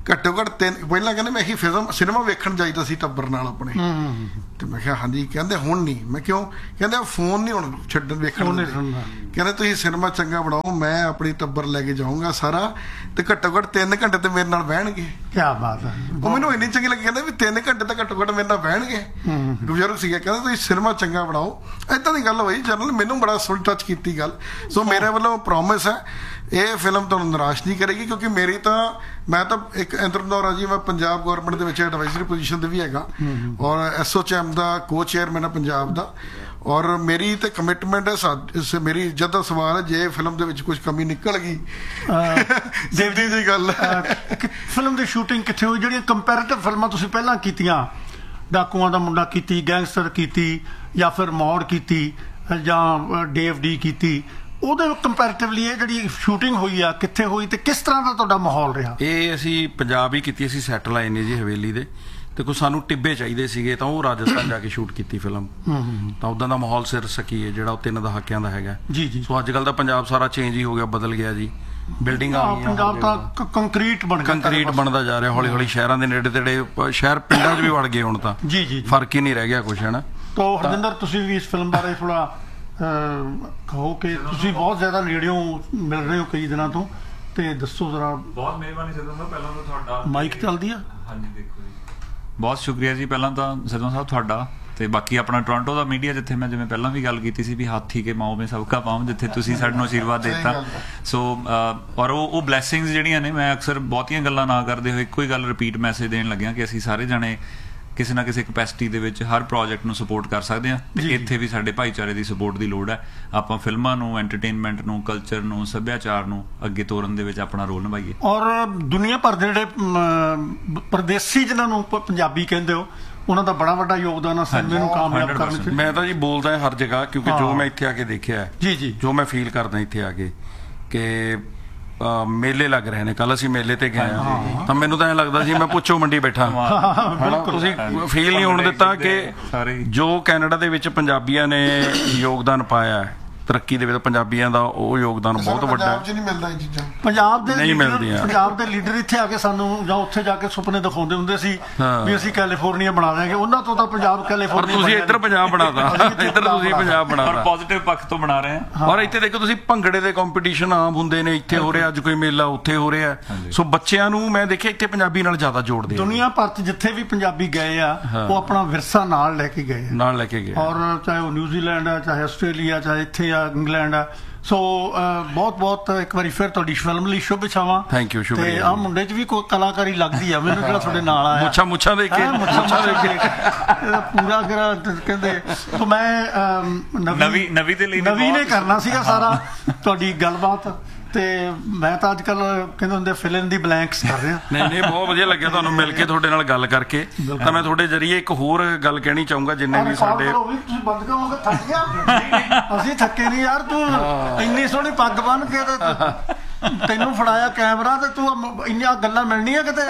ਘੱਟੋ ਘੱਟ 3 ਪਹਿਲਾਂ ਕਹਿੰਦੇ ਮੈਂ ਇਹੀ ਸਿਨੇਮਾ ਵੇਖਣ ਜਾਈਦਾ ਸੀ ਟੱਬਰ ਨਾਲ ਆਪਣੇ ਤੇ ਮੈਂ ਕਿਹਾ ਹਾਂਜੀ ਕਹਿੰਦੇ ਹੁਣ ਨਹੀਂ ਮੈਂ ਕਿਉਂ ਕਹਿੰਦੇ ਫੋਨ ਨਹੀਂ ਹੁਣ ਛੱਡਣ ਵੇਖਣ ਕਹਿੰਦੇ ਤੁਸੀਂ ਸਿਨੇਮਾ ਚੰਗਾ ਬਣਾਓ ਮੈਂ ਆਪਣੀ ਟੱਬਰ ਲੈ ਕੇ ਜਾਊਂਗਾ ਸਾਰਾ ਤੇ ਘੱਟੋ ਘੱਟ 3 ਘੰਟੇ ਤੇ ਮੇਰੇ ਨਾਲ ਬਹਿਣਗੇ ਕੀ ਬਾਤ ਹੈ ਉਹ ਮੈਨੂੰ ਇੰਨੀ ਚੰਗੀ ਲੱਗੀ ਕਹਿੰਦੇ ਵੀ 3 ਘੰਟੇ ਤਾਂ ਘੱਟੋ ਘੱਟ ਮੇਰੇ ਨਾਲ ਬਹਿਣਗੇ ਬਜ਼ੁਰਗ ਸੀਗੇ ਕਹਿੰਦੇ ਤੁਸੀਂ ਸਿਨੇਮਾ ਚੰਗਾ ਬਣਾਓ ਏਦਾਂ ਦੀ ਗੱਲ ਹੋਈ ਜਨਰਲ ਮੈਨੂੰ ਬੜਾ ਟੱਚ ਕੀਤੀ ਗੱਲ ਸੋ ਮੇਰੇ ਵੱਲੋਂ ਪ੍ਰੋਮਿਸ ਹੈ ਇਹ ਫਿਲਮ ਤੁਹਾਨੂੰ ਨਿਰਾਸ਼ ਨਹੀਂ ਕਰੇਗੀ ਕਿਉਂਕਿ ਮੇਰੀ ਤਾਂ ਮੈਂ ਤਾਂ ਇੱਕ ਐਂਟਰਪ੍ਰੈਨਿਓਰ ਹਾਂ ਜੀ ਮੈਂ ਪੰਜਾਬ ਗਵਰਨਮੈਂਟ ਦੇ ਵਿੱਚ ਐਡਵਾਈਜ਼ਰੀ ਪੋਜੀਸ਼ਨ ਤੇ ਵੀ ਹੈਗਾ ਔਰ ਐਸਓਚਐਮ ਦਾ ਕੋ ਚੇਅਰਮੈਨ ਹੈ ਪੰਜਾਬ ਦਾ ਔਰ ਮੇਰੀ ਤੇ ਕਮਿਟਮੈਂਟ ਹੈ ਮੇਰੀ ਇੱਜ਼ਤ ਦਾ ਸਵਾਲ ਹੈ ਜੇ ਫਿਲਮ ਦੇ ਵਿੱਚ ਕੁਝ ਕਮੀ ਨਿਕਲ ਗਈ ਸਿੱਧੀ ਜੀ ਗੱਲ ਫਿਲਮ ਦੀ ਸ਼ੂਟਿੰਗ ਕਿੱਥੇ ਹੋਈ ਜਿਹੜੀਆਂ ਕੰਪੈਰੀਟਿਵ ਫਿਲਮਾਂ ਤੁਸੀਂ ਪਹਿਲਾਂ ਕੀਤੀਆਂ ਡਾਕੂਆਂ ਦਾ ਮੁੰਡਾ ਕੀਤੀ ਗੈਂਗਸਟਰ ਕੀਤੀ ਜਾਂ ਫਿਰ ਮੌੜ ਕੀਤੀ ਜਾਂ ਡੀ ਕੀਤੀ ਉਹਦੇ ਕੰਪੈਰੀਟਿਵਲੀ ਇਹ ਜਿਹੜੀ ਸ਼ੂਟਿੰਗ ਹੋਈ ਆ ਕਿੱਥੇ ਹੋਈ ਤੇ ਕਿਸ ਤਰ੍ਹਾਂ ਦਾ ਤੁਹਾਡਾ ਮਾਹੌਲ ਰਿਹਾ ਇਹ ਅਸੀਂ ਪੰਜਾਬ ਹੀ ਕੀਤੀ ਅਸੀਂ ਸੈਟਲ ਆਏ ਨੇ ਜੀ ਹਵੇਲੀ ਦੇ ਤੇ ਕੋਈ ਸਾਨੂੰ ਟਿੱਬੇ ਚਾਹੀਦੇ ਸੀਗੇ ਤਾਂ ਉਹ ਰਾਜਸਥਾਨ ਜਾ ਕੇ ਸ਼ੂਟ ਕੀਤੀ ਫਿਲਮ ਤਾਂ ਉਦਾਂ ਦਾ ਮਾਹੌਲ ਸਿਰ ਸਕੀਏ ਜਿਹੜਾ ਉਹ 3 ਦਹਾਕਿਆਂ ਦਾ ਹੈਗਾ ਜੀ ਜੀ ਸੋ ਅੱਜ ਕੱਲ ਦਾ ਪੰਜਾਬ ਸਾਰਾ ਚੇਂਜ ਹੀ ਹੋ ਗਿਆ ਬਦਲ ਗਿਆ ਜੀ ਬਿਲਡਿੰਗਾਂ ਆ ਗਈਆਂ ਪੰਜਾਬ ਤਾਂ ਕੰਕਰੀਟ ਬਣਦਾ ਜਾ ਰਿਹਾ ਹੌਲੀ ਹੌਲੀ ਸ਼ਹਿਰਾਂ ਦੇ ਨੇੜੇ ਤੇੜੇ ਸ਼ਹਿਰ ਪਿੰਡਾਂ 'ਚ ਵੀ ਵੜ ਗਏ ਹੁਣ ਤਾਂ ਜੀ ਜੀ ਫਰਕ ਹੀ ਨਹੀਂ ਰਹਿ ਗਿਆ ਕੁਛ ਹੈ ਨਾ ਤਾਂ ਹਰਜਿੰਦਰ ਤੁਸੀਂ ਵੀ ਇਸ ਫਿਲਮ ਬਾਰੇ ਥੋੜਾ ਕਹੋ ਕਿ ਤੁਸੀਂ ਬਹੁਤ ਜ਼ਿਆਦਾ ਨੇੜਿਓਂ ਮਿਲ ਰਹੇ ਹੋ ਕਈ ਦਿਨਾਂ ਤੋਂ ਤੇ ਦੱਸੋ ਜ਼ਰਾ ਬਹੁਤ ਮਿਹਰਬਾਨੀ ਸਿੱਧੂ ਸਾਹਿਬ ਪਹਿਲਾਂ ਤਾਂ ਤੁਹਾਡਾ ਮਾਈਕ ਚੱਲਦੀ ਆ ਹਾਂਜੀ ਦੇਖੋ ਜੀ ਬਹੁਤ ਸ਼ੁਕਰੀਆ ਜੀ ਪਹਿਲਾਂ ਤਾਂ ਸਿੱਧੂ ਸਾਹਿਬ ਤੁਹਾਡਾ ਤੇ ਬਾਕੀ ਆਪਣਾ ਟੋਰਾਂਟੋ ਦਾ ਮੀਡੀਆ ਜਿੱਥੇ ਮੈਂ ਜਿਵੇਂ ਪਹਿਲਾਂ ਵੀ ਗੱਲ ਕੀਤੀ ਸੀ ਵੀ ਹਾਥੀ ਕੇ ਮਾਓ ਮੇ ਸਭ ਕਾ ਪਾਉਂ ਜਿੱਥੇ ਤੁਸੀਂ ਸਾਨੂੰ ਆਸ਼ੀਰਵਾਦ ਦਿੱਤਾ ਸੋ ਔਰ ਉਹ ਬਲੈਸਿੰਗਸ ਜਿਹੜੀਆਂ ਨੇ ਮੈਂ ਅਕਸਰ ਬਹੁਤੀਆਂ ਗੱਲਾਂ ਨਾ ਕਰਦੇ ਹੋਏ ਇੱਕੋ ਹੀ ਗੱਲ ਰਿਪੀਟ ਮੈਸੇਜ ਦੇਣ ਲੱਗਿਆ ਕਿ ਅਸੀਂ ਸਾਰੇ ਜਾਣੇ ਕਿਸੇ ਨਾ ਕਿਸੇ ਕਪੈਸਿਟੀ ਦੇ ਵਿੱਚ ਹਰ ਪ੍ਰੋਜੈਕਟ ਨੂੰ ਸਪੋਰਟ ਕਰ ਸਕਦੇ ਹਾਂ ਤੇ ਇੱਥੇ ਵੀ ਸਾਡੇ ਭਾਈਚਾਰੇ ਦੀ ਸਪੋਰਟ ਦੀ ਲੋੜ ਹੈ ਆਪਾਂ ਫਿਲਮਾਂ ਨੂੰ ਐਂਟਰਟੇਨਮੈਂਟ ਨੂੰ ਕਲਚਰ ਨੂੰ ਸੱਭਿਆਚਾਰ ਨੂੰ ਅੱਗੇ ਤੋਰਨ ਦੇ ਵਿੱਚ ਆਪਣਾ ਰੋਲ ਨਿਭਾਈਏ ਔਰ ਦੁਨੀਆ ਭਰ ਦੇ ਜਿਹੜੇ ਪਰਦੇਸੀ ਜਿਨ੍ਹਾਂ ਨੂੰ ਪੰਜਾਬੀ ਕਹਿੰਦੇ ਹੋ ਉਹਨਾਂ ਦਾ ਬੜਾ ਵੱਡਾ ਯੋਗਦਾਨ ਹੈ ਸਿਨੇਮੇ ਨੂੰ ਕਾਮਯਾਬ ਕਰਨ ਵਿੱਚ ਮੈਂ ਤਾਂ ਜੀ ਬੋਲਦਾ ਹਰ ਜਗ੍ਹਾ ਕਿਉਂਕਿ ਜੋ ਮੈਂ ਇੱਥੇ ਆ ਕੇ ਦੇਖਿਆ ਜੀ ਜੀ ਜੋ ਮੈਂ ਫੀਲ ਕਰਦਾ ਇੱਥੇ ਆ ਕੇ ਕਿ ਮੇਲੇ ਲੱਗ ਰਹੇ ਨੇ ਕੱਲ ਅਸੀਂ ਮੇਲੇ ਤੇ ਗਏ ਆ ਤਾਂ ਮੈਨੂੰ ਤਾਂ ਐਂ ਲੱਗਦਾ ਸੀ ਮੈਂ ਪੁੱਛੋ ਮੰਡੀ ਬੈਠਾ ਤੁਸੀਂ ਫੀਲ ਨਹੀਂ ਹੋਣ ਦਿੱਤਾ ਕਿ ਜੋ ਕੈਨੇਡਾ ਦੇ ਵਿੱਚ ਪੰਜਾਬੀਆਂ ਨੇ ਯੋਗਦਾਨ ਪਾਇਆ ਤਰੱਕੀ ਦੇ ਵਿੱਚ ਪੰਜਾਬੀਆਂ ਦਾ ਉਹ ਯੋਗਦਾਨ ਬਹੁਤ ਵੱਡਾ ਹੈ ਪੰਜਾਬ ਦੇ ਲੀਡਰ ਇੱਥੇ ਆ ਕੇ ਸਾਨੂੰ ਜਾਂ ਉੱਥੇ ਜਾ ਕੇ ਸੁਪਨੇ ਦਿਖਾਉਂਦੇ ਹੁੰਦੇ ਸੀ ਵੀ ਅਸੀਂ ਕੈਲੀਫੋਰਨੀਆ ਬਣਾ ਦਿਆਂਗੇ ਉਹਨਾਂ ਤੋਂ ਤਾਂ ਪੰਜਾਬ ਕੈਲੀਫੋਰਨੀਆ ਤੁਸੀਂ ਇੱਧਰ ਪੰਜਾਬ ਬਣਾਤਾ ਇੱਧਰ ਤੁਸੀਂ ਪੰਜਾਬ ਬਣਾਤਾ ਪੋਜ਼ਿਟਿਵ ਪੱਖ ਤੋਂ ਬਣਾ ਰਹੇ ਹਾਂ ਔਰ ਇੱਥੇ ਦੇਖੋ ਤੁਸੀਂ ਭੰਗੜੇ ਦੇ ਕੰਪੀਟੀਸ਼ਨ ਆਮ ਹੁੰਦੇ ਨੇ ਇੱਥੇ ਹੋ ਰਿਹਾ ਅੱਜ ਕੋਈ ਮੇਲਾ ਉੱਥੇ ਹੋ ਰਿਹਾ ਸੋ ਬੱਚਿਆਂ ਨੂੰ ਮੈਂ ਦੇਖਿਆ ਇੱਥੇ ਪੰਜਾਬੀ ਨਾਲ ਜ਼ਿਆਦਾ ਜੋੜਦੇ ਦੁਨੀਆ ਭਰ 'ਚ ਜਿੱਥੇ ਵੀ ਪੰਜਾਬੀ ਗਏ ਆ ਉਹ ਆਪਣਾ ਵਿਰਸਾ ਨਾਲ ਲੈ ਕੇ ਗਏ ਔਰ ਚਾਹੇ ਉਹ ਨਿਊਜ਼ੀਲੈਂਡ ਆ ਚਾਹੇ ਆਸਟ੍ਰੇਲੀਆ ਚਾਹੇ ਇੱਥੇ ਇੰਗਲੈਂਡ ਆ ਸੋ ਬਹੁਤ ਬਹੁਤ ਇੱਕ ਵਾਰੀ ਫਿਰ ਤੁਹਾਡੀ ਫਿਲਮ ਲਈ ਸ਼ੁਭ ਇਛਾਵਾਂ ਥੈਂਕ ਯੂ ਤੇ ਆ ਮੁੰਡੇ 'ਚ ਵੀ ਕੋਈ ਕਲਾਕਾਰੀ ਲੱਗਦੀ ਆ ਮੈਨੂੰ ਜਿਹੜਾ ਤੁਹਾਡੇ ਨਾਲ ਆਇਆ ਮੁੱਛਾਂ ਦੇਖ ਕੇ ਪੂਰਾ ਕਹਿੰਦੇ ਤਾਂ ਮੈਂ ਨਵੀਂ ਦੇ ਲਈ ਨਵੀਂ ਨੇ ਕਰਨਾ ਸੀਗਾ ਸਾਰਾ ਤੁਹਾਡੀ ਗੱਲਬਾਤ ਤੇ ਮੈਂ ਤਾਂ ਅੱਜ ਕੱਲ ਕਹਿੰਦੇ ਹੁੰਦੇ ਫਿਲ ਇਨ ਦੀ ਬਲੈਂਕਸ ਕਰ ਰਿਹਾ ਨਹੀਂ ਬਹੁਤ ਵਧੀਆ ਲੱਗਿਆ ਤੁਹਾਨੂੰ ਮਿਲ ਕੇ ਤੁਹਾਡੇ ਨਾਲ ਗੱਲ ਕਰਕੇ ਤਾਂ ਮੈਂ ਤੁਹਾਡੇ ਜਰੀਏ ਇੱਕ ਹੋਰ ਗੱਲ ਕਹਿਣੀ ਚਾਹੂੰਗਾ ਜਿੰਨੇ ਵੀ ਸਾਡੇ ਤੁਸੀਂ ਬੰਦ ਕਰੋਗੇ ਥੱਕ ਗਿਆ ਅਸੀਂ ਥੱਕੇ ਨਹੀਂ ਯਾਰ ਤੂੰ ਇੰਨੀ ਸੋਹਣੀ ਪੱਗ ਬੰਨ ਕੇ ਤੈਨੂੰ ਫੜਾਇਆ ਕੈਮਰਾ ਤੇ ਤੂੰ ਇੰਨੀਆਂ ਗੱਲਾਂ ਮਿਲਣੀਆਂ ਕਿਤੇ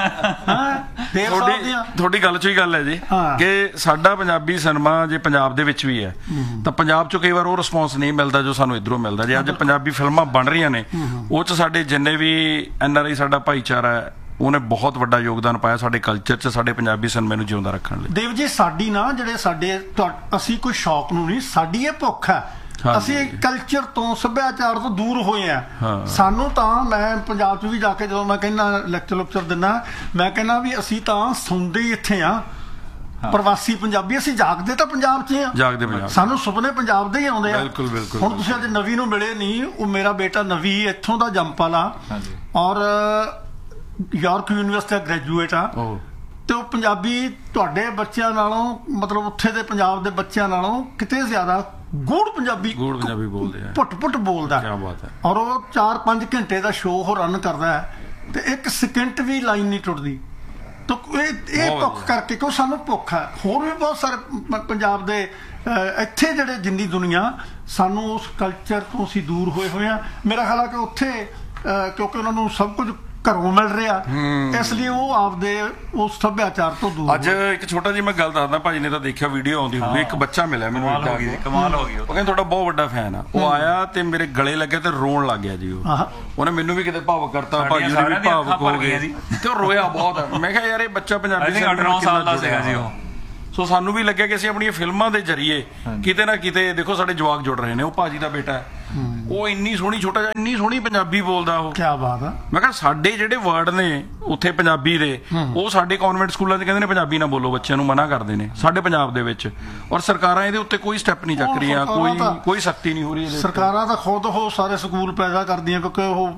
ਤੁਹਾਡੀ ਗੱਲ ਚੋਂ ਹੀ ਗੱਲ ਹੈ ਜੀ ਕਿ ਸਾਡਾ ਪੰਜਾਬੀ ਸਿਨੇਮਾ ਜੇ ਪੰਜਾਬ ਦੇ ਵਿੱਚ ਵੀ ਹੈ ਤਾਂ ਪੰਜਾਬ ਚੋਂ ਕਈ ਵਾਰ ਉਹ ਰਿਸਪੌਂਸ ਨਹੀਂ ਮਿਲਦਾ ਜੋ ਸਾਨੂੰ ਇੱਧਰੋਂ ਮਿਲਦਾ ਜੇ ਅੱਜ ਪੰਜਾਬੀ ਫਿਲਮਾਂ ਬਣ ਰਹੀਆਂ ਨੇ ਉਹ 'ਚ ਸਾਡੇ ਜਿੰਨੇ ਵੀ NRI ਸਾਡਾ ਭਾਈਚਾਰਾ ਹੈ ਉਹਨੇ ਬਹੁਤ ਵੱਡਾ ਯੋਗਦਾਨ ਪਾਇਆ ਸਾਡੇ ਕਲਚਰ 'ਚ ਸਾਡੇ ਪੰਜਾਬੀ ਸਿਨੇਮੇ ਨੂੰ ਜਿਉਂਦਾ ਰੱਖਣ ਲਈ ਦੇਵ ਜੀ ਸਾਡੀ ਨਾ ਜਿਹੜੇ ਸਾਡੇ ਅਸੀਂ ਕੋਈ ਸ਼ੌਕ ਨੂੰ ਨਹੀਂ ਸਾਡੀ ਇਹ ਭੁੱਖ ਹੈ ਅਸੀਂ ਕਲਚਰ ਤੋਂ ਸੱਭਿਆਚਾਰ ਤੋਂ ਦੂਰ ਹੋਏ ਆ ਸਾਨੂੰ ਤਾਂ ਮੈਂ ਪੰਜਾਬ 'ਚ ਵੀ ਜਾ ਕੇ ਜਦੋਂ ਮੈਂ ਕਹਿੰਦਾ ਲੈਕਚਰ ਦਿੰਦਾ ਮੈਂ ਕਹਿੰਦਾ ਵੀ ਅਸੀਂ ਤਾਂ ਸੁਣਦੇ ਹੀ ਇੱਥੇ ਆ ਪ੍ਰਵਾਸੀ ਪੰਜਾਬੀ ਅਸੀਂ ਜਾਗਦੇ ਤਾਂ ਪੰਜਾਬ 'ਚ ਆ ਸਾਨੂੰ ਸੁਪਨੇ ਪੰਜਾਬ ਦੇ ਹੀ ਆਉਂਦੇ ਆ ਹੁਣ ਤੁਸੀਂ ਅੱਜ ਨਵੀ ਨੂੰ ਮਿਲੇ ਨਹੀਂ ਉਹ ਮੇਰਾ ਬੇਟਾ ਨਵੀ ਇੱਥੋਂ ਦਾ ਜੰਮਪਲ ਆ ਔਰ ਯਾਰਕ ਯੂਨੀਵਰਸਿਟੀ ਦਾ ਗ੍ਰੈਜੂਏਟ ਆ ਤੇ ਉਹ ਪੰਜਾਬੀ ਤੁਹਾਡੇ ਬੱਚਿਆਂ ਨਾਲੋਂ ਮਤਲਬ ਉੱਥੇ ਦੇ ਪੰਜਾਬ ਦੇ ਬੱਚਿਆਂ ਨਾਲੋਂ ਕਿਤੇ ਜ਼ਿਆਦਾ ਗੂੜ ਪੰਜਾਬੀ ਬੋਲਦੇ ਆ ਪੁੱਟ ਬੋਲਦਾ ਔਰ ਉਹ 4-5 ਘੰਟੇ ਦਾ ਸ਼ੋਅ ਉਹ ਰਨ ਕਰਦਾ ਹੈ ਤੇ 1 ਸਕਿੰਟ ਵੀ ਲਾਈਨ ਨਹੀਂ ਟੁੱਟਦੀ ਤਾਂ ਇਹ ਭੁੱਖ ਕਰਕੇ ਕਿਉਂ ਸਾਨੂੰ ਭੁੱਖ ਹੈ ਹੋਰ ਵੀ ਬਹੁਤ ਸਾਰੇ ਪੰਜਾਬ ਦੇ ਇੱਥੇ ਜਿਹੜੇ ਜਿੰਨੀ ਦੁਨੀਆ ਸਾਨੂੰ ਉਸ ਕਲਚਰ ਤੋਂ ਅਸੀਂ ਦੂਰ ਹੋਏ ਆ ਮੇਰਾ ਖਿਆਲ ਹੈ ਕਿ ਉੱਥੇ ਕਿਉਂਕਿ ਉਹਨਾਂ ਨੂੰ ਸਭ ਕੁਝ ਘਰੋਂ ਮਿਲ ਰਿਹਾ, ਇਸ ਲਈ ਉਹ ਆਪਦੇ ਉਸ ਸੱਭਿਆਚਾਰ ਤੋਂ ਦੂਰ। ਅੱਜ ਇੱਕ ਛੋਟਾ ਜਿਹੀ ਮੈਂ ਗੱਲ ਦੱਸਦਾ, ਭਾਜੀ ਨੇ ਤਾਂ ਦੇਖਿਆ ਵੀਡੀਓ ਆਉਂਦੀ ਹੋਊਗੀ, ਇੱਕ ਬੱਚਾ ਮਿਲਿਆ ਮੈਨੂੰ, ਕਮਾਲ ਹੋ ਗਈ। ਉਹ ਕਹਿੰਦਾ ਤੁਹਾਡਾ ਬਹੁਤ ਵੱਡਾ ਫੈਨ ਆ, ਉਹ ਆਇਆ ਤੇ ਮੇਰੇ ਗਲੇ ਲੱਗਿਆ ਤੇ ਰੋਣ ਲੱਗ ਗਿਆ ਜੀ। ਉਹਨੇ ਮੈਨੂੰ ਵੀ ਕਿਤੇ ਭਾਵੁਕ ਕਰਤਾ, ਭਾਜੀ ਨੇ ਵੀ ਭਾਵੁਕ ਹੋ ਗਏ ਤੇ ਉਹ ਰੋਇਆ ਬਹੁਤ। ਮੈਂ ਕਿਹਾ ਯਾਰ ਇਹ ਬੱਚਾ ਪੰਜਾਬੀ 8-9 ਸਾਲ ਦਾ ਸੀਗਾ ਜੀ ਉਹ। ਸੋ ਸਾਨੂੰ ਵੀ ਲੱਗਿਆ ਕਿ ਅਸੀਂ ਆਪਣੀਆਂ ਫਿਲਮਾਂ ਦੇ ਜ਼ਰੀਏ ਕਿਤੇ ਨਾ ਕਿਤੇ, ਦੇਖੋ ਸਾਡੇ ਜਵਾਕ ਜੁੜ ਰਹੇ ਨੇ। ਉਹ ਭਾਜੀ ਦਾ ਬੇਟਾ ਹੈ, ਉਹ ਇੰਨੀ ਸੋਹਣੀ, ਛੋਟਾ ਜਿਹਾ ਇੰਨੀ ਸੋਹਣੀ ਪੰਜਾਬੀ ਬੋਲਦਾ। ਉਹ ਕੀ ਬਾਤ ਆ। ਮੈਂ ਕਿਹਾ ਸਾਡੇ ਜਿਹੜੇ ਵਰਡ ਨੇ ਉੱਥੇ ਪੰਜਾਬੀ ਦੇ, ਉਹ ਸਾਡੇ ਕਨਵੈਂਟ ਸਕੂਲਾਂ 'ਚ ਕਹਿੰਦੇ ਨੇ ਪੰਜਾਬੀ ਨਾ ਬੋਲੋ, ਬੱਚਿਆਂ ਨੂੰ ਮਨਾ ਕਰਦੇ ਨੇ ਸਾਡੇ ਪੰਜਾਬ ਦੇ ਵਿੱਚ। ਔਰ ਸਰਕਾਰਾਂ ਇਹਦੇ ਉੱਤੇ ਕੋਈ ਸਟੈਪ ਨਹੀਂ ਚੱਕ ਰਹੀਆਂ, ਕੋਈ ਸਖਤੀ ਨਹੀਂ ਹੋ ਰਹੀ। ਸਰਕਾਰਾਂ ਤਾਂ ਖੁਦ ਉਹ ਸਾਰੇ ਸਕੂਲ ਪੈਦਾ ਕਰਦੀਆਂ, ਕਿਉਂਕਿ ਉਹ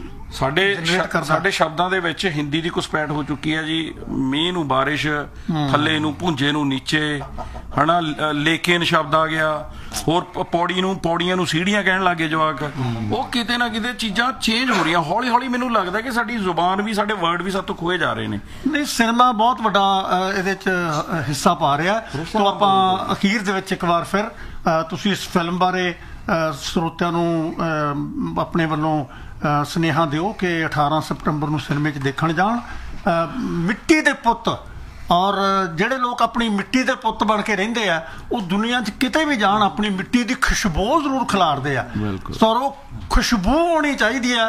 ਸਾਡੇ ਸ਼ਬਦਾਂ ਦੇ ਵਿੱਚ ਹਿੰਦੀ ਦੀ ਘੁਸਪੈਠ ਹੋ ਚੁੱਕੀ ਹੈ ਜੀ। ਮੀਂਹ ਨੂੰ ਬਾਰਿਸ਼, ਥੱਲੇ ਨੂੰ ਭੁੰਜੇ ਨੂੰ ਨੀਚੇ, ਹਨਾ, ਲੇਕਿਨ ਸ਼ਬਦ ਆ ਗਿਆ। ਹੋਰ ਪੌੜੀਆਂ ਨੂੰ ਸੀੜੀਆਂ ਕਹਿਣ ਲੱਗੇ ਜਵਾਕ। ਉਹ ਕਿਤੇ ਨਾ ਕਿਤੇ ਚੀਜ਼ਾਂ ਚੇਂਜ ਹੋ ਰਹੀਆਂ ਹੌਲੀ ਹੌਲੀ। ਮੈਨੂੰ ਲੱਗਦਾ ਕਿ ਸਾਡੀ ਜ਼ੁਬਾਨ ਵੀ, ਸਾਡੇ ਵਰਡ ਵੀ ਸਾਡੇ ਤੋਂ ਖੋਏ ਜਾ ਰਹੇ ਨੇ। ਨਹੀਂ, ਸਿਨੇਮਾ ਬਹੁਤ ਵੱਡਾ ਇਹਦੇ 'ਚ ਹਿੱਸਾ ਪਾ ਰਿਹਾ। ਤਾਂ ਆਪਾਂ ਅਖੀਰ ਦੇ ਵਿੱਚ ਇੱਕ ਵਾਰ ਫਿਰ ਤੁਸੀਂ ਇਸ ਫਿਲਮ ਬਾਰੇ ਸਰੋਤਿਆਂ ਨੂੰ ਆਪਣੇ ਵੱਲੋਂ ਸੁਨੇਹਾ ਦਿਓ ਕਿ 18 ਸਤੰਬਰ ਨੂੰ ਸਿਨੇਮੇ 'ਚ ਦੇਖਣ ਜਾਣ। ਮਿੱਟੀ ਦੇ ਪੁੱਤ, ਔਰ ਜਿਹੜੇ ਲੋਕ ਆਪਣੀ ਮਿੱਟੀ ਦੇ ਪੁੱਤ ਬਣ ਕੇ ਰਹਿੰਦੇ ਆ, ਉਹ ਦੁਨੀਆ 'ਚ ਕਿਤੇ ਵੀ ਜਾਣ ਆਪਣੀ ਮਿੱਟੀ ਦੀ ਖੁਸ਼ਬੂ ਜ਼ਰੂਰ ਖਿਲਾਰਦੇ ਆ। ਸੋ ਉਹ ਖੁਸ਼ਬੂ ਹੋਣੀ ਚਾਹੀਦੀ ਆ।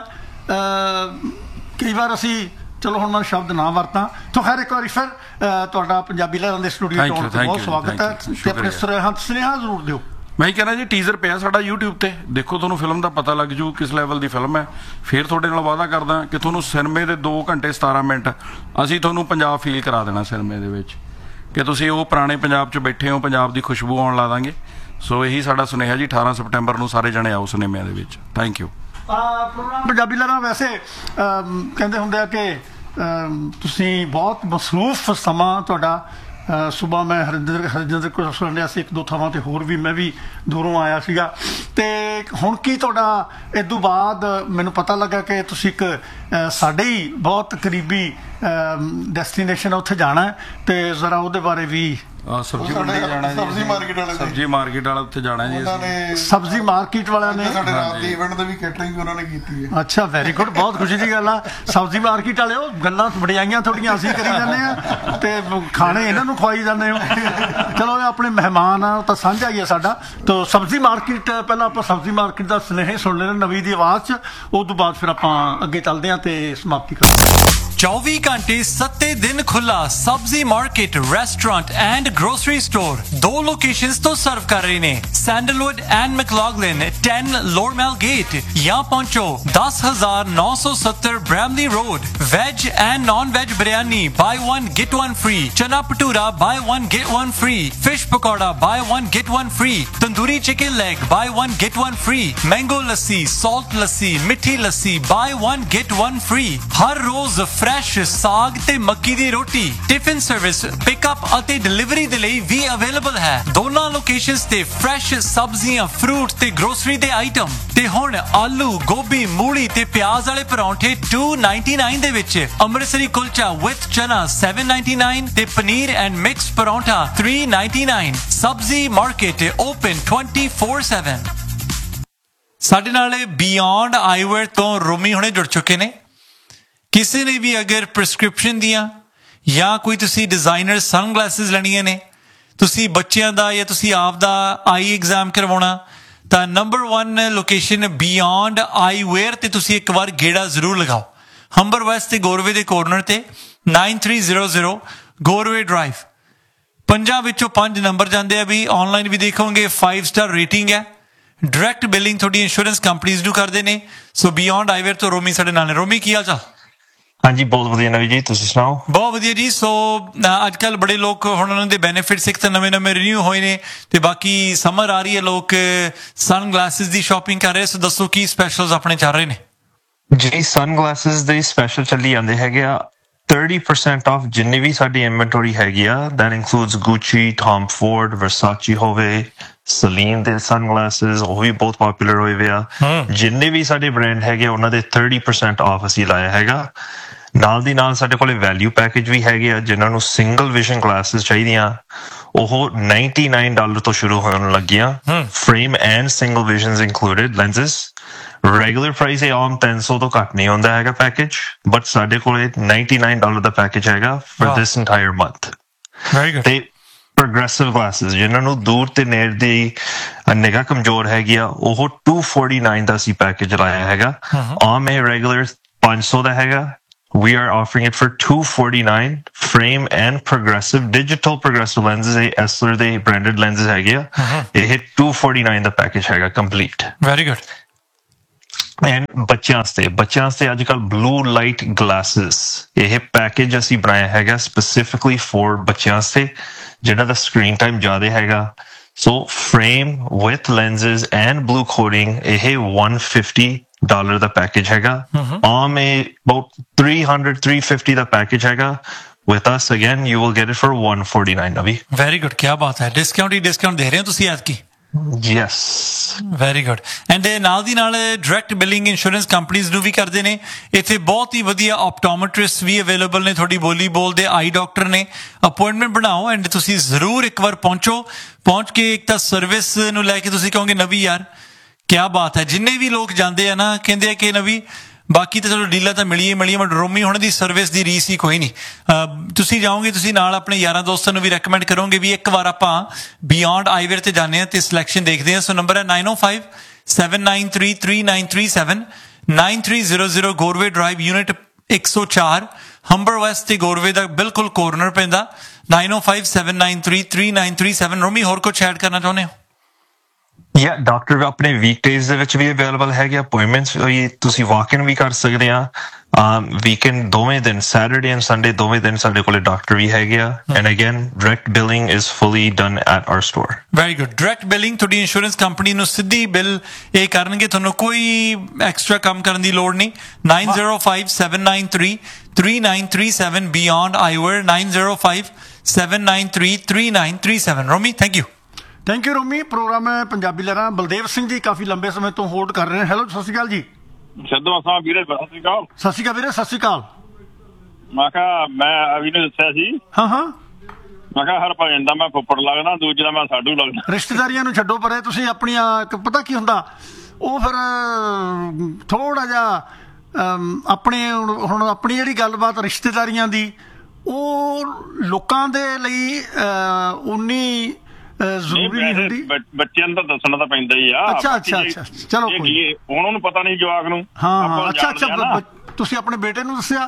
ਕਈ ਵਾਰ ਅਸੀਂ, ਚਲੋ ਹੁਣ ਮੈਂ ਸ਼ਬਦ ਨਾ ਵਰਤਾਂ। ਤਾਂ ਖੈਰ ਇੱਕ ਵਾਰੀ ਫਿਰ ਤੁਹਾਡਾ ਪੰਜਾਬੀ ਲਹਿਰਾਂ ਦੇ ਸਟੂਡੀਓ 'ਚ ਆਉਣ ਤੇ ਬਹੁਤ ਸਵਾਗਤ ਹੈ, ਤੇ ਆਪਣੇ ਸੁਨੇਹਾ ਜ਼ਰੂਰ ਦਿਓ। ਮੈਂ ਹੀ ਕਹਿਣਾ ਜੀ, ਟੀਜ਼ਰ ਪਿਆ ਸਾਡਾ YouTube ਤੇ, ਦੇਖੋ, ਤੁਹਾਨੂੰ ਫਿਲਮ ਦਾ ਪਤਾ ਲੱਗ ਜੂ ਕਿਸ ਲੈਵਲ ਦੀ ਫਿਲਮ ਹੈ। ਫਿਰ ਤੁਹਾਡੇ ਨਾਲ ਵਾਅਦਾ ਕਰਦਾ ਕਿ ਤੁਹਾਨੂੰ ਸਿਨੇਮੇ ਦੇ 2 ਘੰਟੇ 17 ਮਿੰਟ ਅਸੀਂ ਤੁਹਾਨੂੰ ਪੰਜਾਬ ਫੀਲ ਕਰਾ ਦੇਣਾ ਸਿਨੇਮੇ ਦੇ ਵਿੱਚ, ਕਿ ਤੁਸੀਂ ਉਹ ਪੁਰਾਣੇ ਪੰਜਾਬ 'ਚ ਬੈਠੇ ਹੋ, ਪੰਜਾਬ ਦੀ ਖੁਸ਼ਬੂ ਆਉਣ ਲਾ ਦਾਂਗੇ। ਸੋ ਇਹੀ ਸਾਡਾ ਸੁਨੇਹਾ ਜੀ। 18 ਸਤੰਬਰ ਨੂੰ ਸਾਰੇ ਜਣੇ ਆਓ ਸਿਨੇਮਿਆਂ ਦੇ ਵਿੱਚ। Thank you. ਪ੍ਰੋਗਰਾਮ ਪੰਜਾਬੀ ਲਹਿਰਾਂ ਵੈਸੇ ਕਹਿੰਦੇ ਹੁੰਦੇ ਆ ਕਿ ਤੁਸੀਂ ਬਹੁਤ ਮਸਰੂਫ ਸਮਾਂ ਤੁਹਾਡਾ। ਸੁਬਹ ਮੈਂ ਹਰਿੰਦਰ ਕੋਲ ਸੁਣ ਲਿਆ ਸੀ, 1-2 ਥਾਵਾਂ ਤੇ ਹੋਰ ਵੀ ਮੈਂ ਵੀ ਦੂਰੋਂ ਆਇਆ ਸੀਗਾ। ਤੇ ਹੁਣ ਕੀ ਤੁਹਾਡਾ ਇਸ ਤੋਂ ਬਾਅਦ ਮੈਨੂੰ ਪਤਾ ਲੱਗਾ ਕਿ ਤੁਸੀਂ ਇੱਕ ਸਾਡੇ ਹੀ ਬਹੁਤ ਕਰੀਬੀ ਡੈਸਟੀਨੇਸ਼ਨ ਉੱਥੇ ਜਾਣਾ, ਤੇ ਜ਼ਰਾ ਉਹਦੇ ਬਾਰੇ ਵੀ। ਸਬਜ਼ੀ ਮੰਡੀ ਜਾਣਾ ਜੀ, ਸਬਜ਼ੀ ਮਾਰਕੀਟ ਵਾਲਾ ਉੱਥੇ ਜਾਣਾ ਜੀ। ਸਬਜ਼ੀ ਮਾਰਕੀਟ ਵਾਲਿਆਂ ਨੇ ਸਾਡੇ ਰਾਤ ਦੇ ਇਵੈਂਟ ਦੇ ਵੀ ਕੈਟਰਿੰਗ ਉਹਨਾਂ ਨੇ ਕੀਤੀ ਹੈ। ਅੱਛਾ, ਵੈਰੀ ਗੁੱਡ, ਬਹੁਤ ਖੁਸ਼ੀ ਦੀ ਗੱਲ ਆ। ਸਬਜ਼ੀ ਮਾਰਕੀਟ ਵਾਲੇ ਉਹ ਗੱਲਾਂ ਵਡਿਆਈਆਂ ਥੋੜੀਆਂ ਅਸੀਂ ਕਰੀ ਜਾਂਦੇ ਆ ਤੇ ਖਾਣੇ ਇਹਨਾਂ ਨੂੰ ਖਵਾਈ ਜਾਂਦੇ ਹੋ। ਚਲੋ, ਇਹ ਆਪਣੇ ਮਹਿਮਾਨ ਆ, ਉਹ ਤਾਂ ਸਾਂਝਾ ਹੀ ਆ ਸਾਡਾ। ਤਾਂ ਸਬਜ਼ੀ ਮਾਰਕੀਟ, ਪਹਿਲਾਂ ਆਪਾਂ ਸਬਜ਼ੀ ਮਾਰਕੀਟ ਦਾ ਸੁਨੇਹਾ ਸੁਣ ਲੈਣਾ ਨਵੀਂ ਦੀ ਆਵਾਜ਼ 'ਚ, ਉਸ ਤੋਂ ਬਾਅਦ ਫਿਰ ਆਪਾਂ ਅੱਗੇ ਚੱਲਦੇ ਹਾਂ ਤੇ ਸਮਾਪਤੀ ਕਰਦੇ। 24 घंटे 7 दिन खुला सब्जी market restaurant and grocery store 2 locations तो सर्व कर रहे ने। सैंडलवुड एंड मैकलॉगलिन 10 लोरमेल गेट या पहुंचो 10,970 Bramalea road. Veg and non veg biryani bye 1 get 1 free, चना bhatura bye 1 get 1 free, fish pakora bye 1 get 1 free, tandoori chicken leg bye 1 get 1 free, mango लस्सी, salt लस्सी, मिठी लस्सी bye 1 get 1 free. हर रोज fresh साग ते मक्की दी रोटी। Tiffin service pickup ਅਤੇ delivery ਦੇ ਲਈ ਵੀ available ਹੈ। ਦੋਨਾਂ ਲੋਕੇਸ਼ਨਸ ਤੇ ਫਰੈਸ਼ ਸਬਜ਼ੀਆਂ, ਫਰੂਟ ਤੇ ਗਰੋਸਰੀ ਦੇ ਆਈਟਮ। ਤੇ ਹੁਣ ਆਲੂ, ਗੋਭੀ, ਮੂਲੀ ਤੇ ਪਿਆਜ਼ ਵਾਲੇ ਪਰੌਂਠੇ 299 ਦੇ ਵਿੱਚ। ਅੰਮ੍ਰਿਤਸਰੀ ਕੁਲਚਾ ਵਿਦ ਚਨਾ 799 ਤੇ ਪਨੀਰ ਐਂਡ ਮਿਕਸ ਪਰੌਂਠਾ 399। ਸਬਜ਼ੀ ਮਾਰਕੀਟ ਓਪਨ 24/7। ਸਾਡੇ ਨਾਲ ਬਿਯੋਂਡ ਆਈਵੇਅਰ ਤੋਂ ਰੋਮੀ ਹੁਣੇ ਜੁੜ ਚੁੱਕੇ ਨੇ। ਕਿਸੇ ਨੇ ਵੀ ਅਗਰ ਪ੍ਰਿਸਕ੍ਰਿਪਸ਼ਨ ਦੀਆਂ ਜਾਂ ਕੋਈ ਤੁਸੀਂ ਡਿਜ਼ਾਈਨਰ ਸਨਗਲਾਸਿਸ ਲੈਣੀਆਂ ਨੇ, ਤੁਸੀਂ ਬੱਚਿਆਂ ਦਾ ਜਾਂ ਤੁਸੀਂ ਆਪ ਦਾ ਆਈ ਐਗਜ਼ਾਮ ਕਰਵਾਉਣਾ, ਤਾਂ ਨੰਬਰ 1 ਲੋਕੇਸ਼ਨ ਬਿਯੋਂਡ ਆਈਵੇਅਰ ਤੇ ਤੁਸੀਂ ਇੱਕ ਵਾਰ ਗੇੜਾ ਜ਼ਰੂਰ ਲਗਾਓ। ਹੰਬਰ ਵੈਸਟ ਤੇ ਗੋਰਵੇ ਦੇ ਕੋਰਨਰ ਤੇ 9300 ਗੋਰਵੇ ਡਰਾਈਵ। 5 ਵਿੱਚੋਂ 5 ਨੰਬਰ ਜਾਂਦੇ ਆ ਵੀ। ਆਨਲਾਈਨ ਵੀ ਦੇਖੋਗੇ 5 ਸਟਾਰ ਰੇਟਿੰਗ ਹੈ। ਡਾਇਰੈਕਟ ਬਿਲਿੰਗ ਤੁਹਾਡੀ ਇੰਸ਼ੋਰੈਂਸ ਕੰਪਨੀਜ਼ ਨੂੰ ਕਰਦੇ ਨੇ। ਸੋ ਬਿਯੋਂਡ ਆਈਵੇਅਰ ਤੋਂ ਰੋਮੀ ਸਾਡੇ ਨਾਲ ਨੇ। ਰੋਮੀ, ਕੀ ਹਾਲ ਚਾਲ? ਹਾਂਜੀ, ਬਹੁਤ ਵਧੀਆ ਨਵੀਂ ਜੀ, ਤੁਸੀਂ ਸੁਣਾਓ? ਬਹੁਤ ਵਧੀਆ ਜੀ। ਸੋ ਅੱਜ ਕੱਲ੍ਹ ਬੜੇ ਲੋਕ ਹੁਣ ਉਹਨਾਂ ਦੇ ਬੈਨੀਫਿਟਸ ਇੱਕ ਤਾਂ ਨਵੇਂ ਰਿਨਿਊ ਹੋਏ ਨੇ, ਤੇ ਬਾਕੀ ਸਮਰ ਆ ਰਹੀ ਹੈ, ਲੋਕ ਸਨ ਗਲਾਸਿਸ ਦੀ ਸ਼ਾਪਿੰਗ ਕਰ ਰਹੇ। ਸੋ ਦੱਸੋ ਕੀ ਸਪੈਸ਼ਲਸ ਆਪਣੇ ਚੱਲ ਰਹੇ ਨੇ? ਜੀ, ਸਨ ਗਲਾਸਿਸ ਦੇ ਸਪੈਸ਼ਲ ਚੱਲੀ ਜਾਂਦੇ ਹੈਗੇ ਆ। 30% ਆਫ ਜਿੰਨੀ ਵੀ ਸਾਡੀ ਇਨਵੈਂਟਰੀ ਹੈਗੀ ਆ, ਦੈਟ ਇਨਕਲੂਡਸ ਗੁੱਚੀ, ਟੌਮ ਫੋਰਡ, ਵਰਸਾਚੀ ਹੋਵੇ, ਸਲੀਨ ਦੇ ਸਨ ਗਲਾਸਿਸ, ਉਹ ਵੀ ਬਹੁਤ ਪਪੂਲਰ ਹੋਏ ਵੇ ਆ। ਜਿੰਨੇ ਵੀ ਸਾਡੇ ਬ੍ਰਾਂਡ ਹੈਗੇ ਉਹਨਾਂ ਦੇ 30% ਆਫ ਅਸੀਂ ਲਾਇਆ ਹੈਗਾ। ਨਾਲ ਦੀ ਨਾਲ ਸਾਡੇ ਕੋਲੇ ਵੈਲਿਊ ਪੈਕੇਜ ਵੀ ਹੈਗੇ ਆ। ਜਿਨ੍ਹਾਂ ਨੂੰ ਸਿੰਗਲ ਵਿਜ਼ਨ ਗਲਾਸਿਸ ਚਾਹੀਦੀਆਂ, ਉਹ $99 ਤੋਂ ਸ਼ੁਰੂ ਹੋਣ ਲੱਗੀਆਂ। Frame and single visions included lenses. Regular price ਇਹ ਆਮ 300 ਤੋਂ ਘੱਟ ਨਹੀਂ ਹੁੰਦਾ ਹੈਗਾ ਪੈਕੇਜ, ਬਟ ਸਾਡੇ ਕੋਲੇ $99 ਦਾ ਪੈਕੇਜ ਹੈਗਾ for this entire month. Very good. ਤੇ ਪ੍ਰੋਗਰੈਸਿਵ ਗਲਾਸਿਸ ਜਿਨ੍ਹਾਂ ਨੂੰ ਦੂਰ ਤੇ ਨੇੜੇ ਦੀ ਨਿਗਾਹ ਕਮਜ਼ੋਰ ਹੈਗੀ ਆ, ਉਹ $249 ਦਾ ਅਸੀਂ ਪੈਕੇਜ ਲਾਇਆ ਹੈਗਾ। ਆਮ ਇਹ ਰੈਗੂਲਰ 500 ਦਾ ਹੈਗਾ, we are offering it for $249 frame and progressive digital progressive lenses ਇਹ Essilor ਦੇ branded lenses ਹੈਗੇ ਆ। ਇਹ $249 ਦਾ ਪੈਕੇਜ ਹੈਗਾ ਕੰਪਲੀਟ। Very good. ਐਂਡ ਬੱਚਿਆਂ ਵਾਸਤੇ ਅੱਜ ਕੱਲ ਬਲੂ ਲਾਈਟ ਗਲਾਸਿਸ ਇਹ ਪੈਕੇਜ ਅਸੀਂ ਬਣਾਇਆ ਹੈਗਾ ਸਪੈਸੀਫਿਕਲੀ ਫॉर ਬੱਚਿਆਂ ਵਾਸਤੇ ਜਿਨ੍ਹਾਂ ਦਾ ਸਕਰੀਨ ਟਾਈਮ ਜ਼ਿਆਦਾ ਹੈਗਾ। ਸੋ frame with lenses and blue coding ਇਹ $150 ਦਾ ਪੈਕੇਜ ਹੈਗਾ। ਆਮ ਇਹ about $350 ਦਾ ਪੈਕੇਜ ਹੈਗਾ। With us again you will get it for $149 ਨਵੀ। ਵੈਰੀ ਗੁੱਡ, ਕੀ ਬਾਤ ਹੈ। ਡਿਸਕਾਊਂਟ ਦੇ ਰਹੇ ਹੋ ਤੁਸੀਂ ਐਤਕੀ? Yes, very good. ਐਂਡ ਨਾਲ ਦੀ ਨਾਲ ਡਾਇਰੈਕਟ ਬਿਲਿੰਗ ਇੰਸ਼ੋਰੈਂਸ ਕੰਪਨੀਜ਼ ਨੂੰ ਵੀ ਕਰਦੇ ਨੇ। ਇੱਥੇ ਬਹੁਤ ਹੀ ਵਧੀਆ ਆਪਟੋਮੈਟ੍ਰਿਸਟ ਵੀ ਅਵੇਲੇਬਲ ਨੇ, ਤੁਹਾਡੀ ਬੋਲੀ ਬੋਲਦੇ ਆਈ ਡਾਕਟਰ ਨੇ। ਅਪਾਇੰਟਮੈਂਟ ਬਣਾਓ ਐਂਡ ਤੁਸੀਂ ਜ਼ਰੂਰ ਇੱਕ ਵਾਰ ਪਹੁੰਚ ਕੇ ਇੱਕ ਤਾਂ ਸਰਵਿਸ ਨੂੰ ਲੈ ਕੇ ਤੁਸੀਂ ਕਹੋਗੇ ਨਵੀ ਯਾਰ ਕਿਆ ਬਾਤ ਹੈ। ਜਿੰਨੇ ਵੀ ਲੋਕ ਜਾਂਦੇ ਆ ਨਾ ਕਹਿੰਦੇ ਆ ਕਿ ਨਵੀ ਬਾਕੀ ਤਾਂ ਚਲੋ ਡੀਲਾਂ ਤਾਂ ਮਿਲੀਏ ਬਟ ਰੋਮੀ ਹੁਣ ਦੀ ਸਰਵਿਸ ਦੀ ਰੀਸ ਹੀ ਕੋਈ ਨਹੀਂ। ਤੁਸੀਂ ਜਾਓਗੇ, ਤੁਸੀਂ ਨਾਲ ਆਪਣੇ ਯਾਰਾਂ ਦੋਸਤਾਂ ਨੂੰ ਵੀ ਰეკਮੈਂਡ ਕਰੋਗੇ ਵੀ ਇੱਕ ਵਾਰ ਆਪਾਂ ਬਿਯੋਂਡ ਆਈਵੇਅਰ ਤੇ ਜਾਂਦੇ ਹਾਂ ਤੇ ਸਿਲੈਕਸ਼ਨ ਦੇਖਦੇ ਹਾਂ। ਸੋ ਨੰਬਰ ਹੈ 9057933937 9300 ਗੋਰਵੇ ਡਰਾਈਵ ਯੂਨਿਟ 104 ਹੰਬਰ ਵੈਸਟ ਤੇ ਗੋਰਵੇ ਦਾ ਬਿਲਕੁਲ ਕੋਰਨਰ ਪੈਂਦਾ। 9057933937। ਰੋਮੀ ਹੋਰ ਕੁਝ ਐਡ ਕਰਨਾ ਚਾਹੁੰਦੇ ਹੋ? ਡਾਕਟਰ ਆਪਣੇ ਵੀਕਡੇਜ਼ ਦੇ ਵਿੱਚ ਵੀ ਅਵੇਲੇਬਲ ਹੈਗੇ। ਅਪਾਇੰਟਮੈਂਟਸ ਤੁਸੀਂ ਵਾਕ ਇਨ ਵੀ ਕਰ ਸਕਦੇ ਆ। ਵੀਕਐਂਡ ਦੋਵੇਂ ਦਿਨ ਸੈਟਰਡੇ ਐਂਡ ਸੰਡੇ ਦੋਵੇਂ ਦਿਨ ਸਾਡੇ ਕੋਲੇ ਡਾਕਟਰ ਵੀ ਹੈਗੇ ਆ। And again direct billing is fully done at hour store. Very good. Direct billing ਤੁਹਾਡੀ ਇੰਸ਼ੋਰੈਂਸ ਕੰਪਨੀ ਨੂੰ ਸਿੱਧੀ ਬਿੱਲ ਇਹ ਕਰਨਗੇ, ਤੁਹਾਨੂੰ ਕੋਈ ਐਕਸਟਰਾ ਕੰਮ ਕਰਨ ਦੀ ਲੋੜ ਨਹੀਂ। 9057933937 beyond ਆਈਵੇਅਰ 9057933937। Romi thank you. Thank you Romi. Programme ਹੈ ਪੰਜਾਬੀ ਲਹਿਰਾਂ। ਬਲਦੇਵ ਸਿੰਘ ਜੀ ਕਾਫੀ ਲੰਬੇ ਸਮੇਂ ਤੋਂ ਹੋਲਡ ਕਰ ਰਹੇ ਨੇ। ਹੈਲੋ, ਸਤਿ ਸ਼੍ਰੀ ਅਕਾਲ ਜੀ। ਸਿੱਧੂ ਸਾਹਿਬ ਵੀਰੇ, ਸਤਿ ਸ਼੍ਰੀ ਅਕਾਲ। ਸਤਿ ਸ਼੍ਰੀ ਅਕਾਲ ਵੀਰੇ, ਸਤਿ ਸ਼੍ਰੀ ਅਕਾਲ। ਮੈਂ ਕਿਹਾ ਮੈਂ ਅਭੀ ਨੇ ਦੱਸਿਆ ਸੀ। ਹਾਂ ਮੈਂ ਕਿਹਾ ਹਰਭਜਨ ਦਾ ਮੈਂ ਫੁੱਫੜ ਲੱਗਦਾ, ਦੂਜੇ ਦਾ ਮੈਂ ਸਾਡੂ ਲੱਗਦਾ। ਰਿਸ਼ਤੇਦਾਰੀਆਂ ਨੂੰ ਛੱਡੋ ਪਰੇ, ਤੁਸੀਂ ਆਪਣੀਆਂ ਪਤਾ ਕੀ ਹੁੰਦਾ ਉਹ ਫਿਰ ਥੋੜਾ ਜਿਹਾ ਆਪਣੇ ਹੁਣ ਆਪਣੀ ਜਿਹੜੀ ਗੱਲਬਾਤ ਰਿਸ਼ਤੇਦਾਰੀਆਂ ਦੀ ਉਹ ਲੋਕਾਂ ਦੇ ਲਈ ਉਨੀ ਜ਼ਰੂਰੀ ਨਹੀਂ ਹੁੰਦੀ। ਬੱਚਿਆਂ ਨੂੰ ਤਾਂ ਦੱਸਣਾ ਤਾਂ ਪੈਂਦਾ ਹੀ ਆ। ਅੱਛਾ ਚਲੋ ਹੁਣ ਉਹਨੂੰ ਪਤਾ ਨਹੀਂ ਜਵਾਕ ਨੂੰ। ਹਾਂ ਅੱਛਾ ਤੁਸੀਂ ਆਪਣੇ ਬੇਟੇ ਨੂੰ ਦੱਸਿਆ?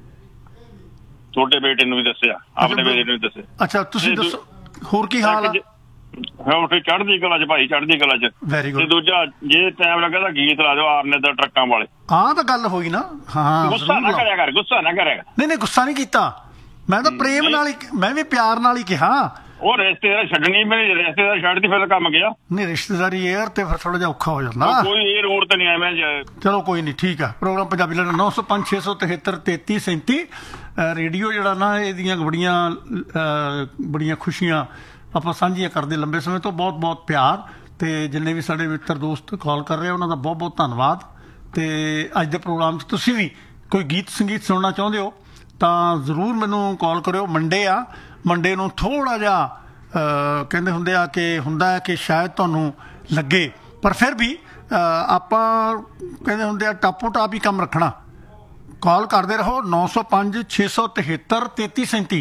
ਛੋਟੇ ਬੇਟੇ ਨੂੰ ਵੀ ਦੱਸਿਆ, ਆਪਣੇ ਬੇਟੇ ਨੂੰ ਵੀ ਦੱਸਿਆ। ਅੱਛਾ ਤੁਸੀਂ ਦੱਸੋ ਹੋਰ ਕੀ ਹਾਲ ਆ? ਚੜ੍ਹਦੀ ਕਲਾ ਚ ਭਾਈ, ਚੜ੍ਹਦੀ ਕਲਾ ਚ। Very good. ਦੂਜਾ ਜੇ ਟਾਈਮ ਲੱਗਾ ਤਾਂ ਗੀਤ ਲਾ ਦਿਓ ਆਰਨੇ ਦਾ ਟਰੱਕਾਂ ਵਾਲੇ। ਹਾਂ ਤਾਂ ਗੱਲ ਹੋਈ ਨਾ। ਹਾਂ ਗੁੱਸਾ ਨਾ ਕਰਿਆ ਕਰ। ਨਹੀਂ ਗੁੱਸਾ ਨਹੀਂ ਕੀਤਾ ਮੈਂ ਤਾਂ ਪ੍ਰੇਮ ਨਾਲ ਹੀ, ਮੈਂ ਵੀ ਪਿਆਰ ਨਾਲ ਹੀ ਕਿਹਾ। ਉਹ ਰਿਸ਼ਤੇਦਾਰ ਛੱਡਣੀ, ਮੇਰੀ ਰਿਸ਼ਤੇਦਾਰ ਛੱਡਦੀ ਫਿਰ ਕੰਮ ਗਿਆ। ਨਹੀਂ ਰਿਸ਼ਤੇਦਾਰੀ ਯਾਰ ਤੇ ਫਿਰ ਥੋੜਾ ਜਿਹਾ ਔਖਾ ਹੋ ਜਾਂਦਾ। ਕੋਈ ਇਹ ਰੋਡ ਤੇ ਨਹੀਂ ਐਵੇਂ। ਚਲੋ ਕੋਈ ਨਹੀਂ, ਠੀਕ ਆ। ਪ੍ਰੋਗਰਾਮ ਪੰਜਾਬੀ ਲਹਿਰਾਂ 9056733333 ਰੇਡੀਓ ਜਿਹੜਾ ਨਾ ਇਹਦੀਆਂ ਬੜੀਆਂ ਖੁਸ਼ੀਆਂ ਆਪਾਂ ਸਾਂਝੀਆਂ ਕਰਦੇ ਲੰਬੇ ਸਮੇਂ ਤੋਂ। ਬਹੁਤ ਬਹੁਤ ਪਿਆਰ ਤੇ ਜਿੰਨੇ ਵੀ ਸਾਡੇ ਮਿੱਤਰ ਦੋਸਤ ਕਾਲ ਕਰ ਰਹੇ ਉਹਨਾਂ ਦਾ ਬਹੁਤ ਬਹੁਤ ਧੰਨਵਾਦ। ਤੇ ਅੱਜ ਦੇ ਪ੍ਰੋਗਰਾਮ 'ਚ ਤੁਸੀਂ ਵੀ ਕੋਈ ਗੀਤ ਸੰਗੀਤ ਸੁਣਨਾ ਚਾਹੁੰਦੇ ਹੋ ਤਾਂ ਜ਼ਰੂਰ ਮੈਨੂੰ ਕਾਲ ਕਰਿਓ। ਮੰਡੇ ਨੂੰ ਥੋੜਾ ਜਿਹਾ ਕਹਿੰਦੇ ਹੁੰਦੇ ਆ ਕਿ ਹੁੰਦਾ ਹੈ ਕਿ ਸ਼ਾਇਦ ਤੁਹਾਨੂੰ ਲੱਗੇ, ਪਰ ਫਿਰ ਵੀ ਆਪਾਂ ਕਹਿੰਦੇ ਹੁੰਦੇ ਆ ਟਾਪੋ ਟਾਪ ਹੀ ਕੰਮ ਰੱਖਣਾ। ਕਾਲ ਕਰਦੇ ਰਹੋ 9056733337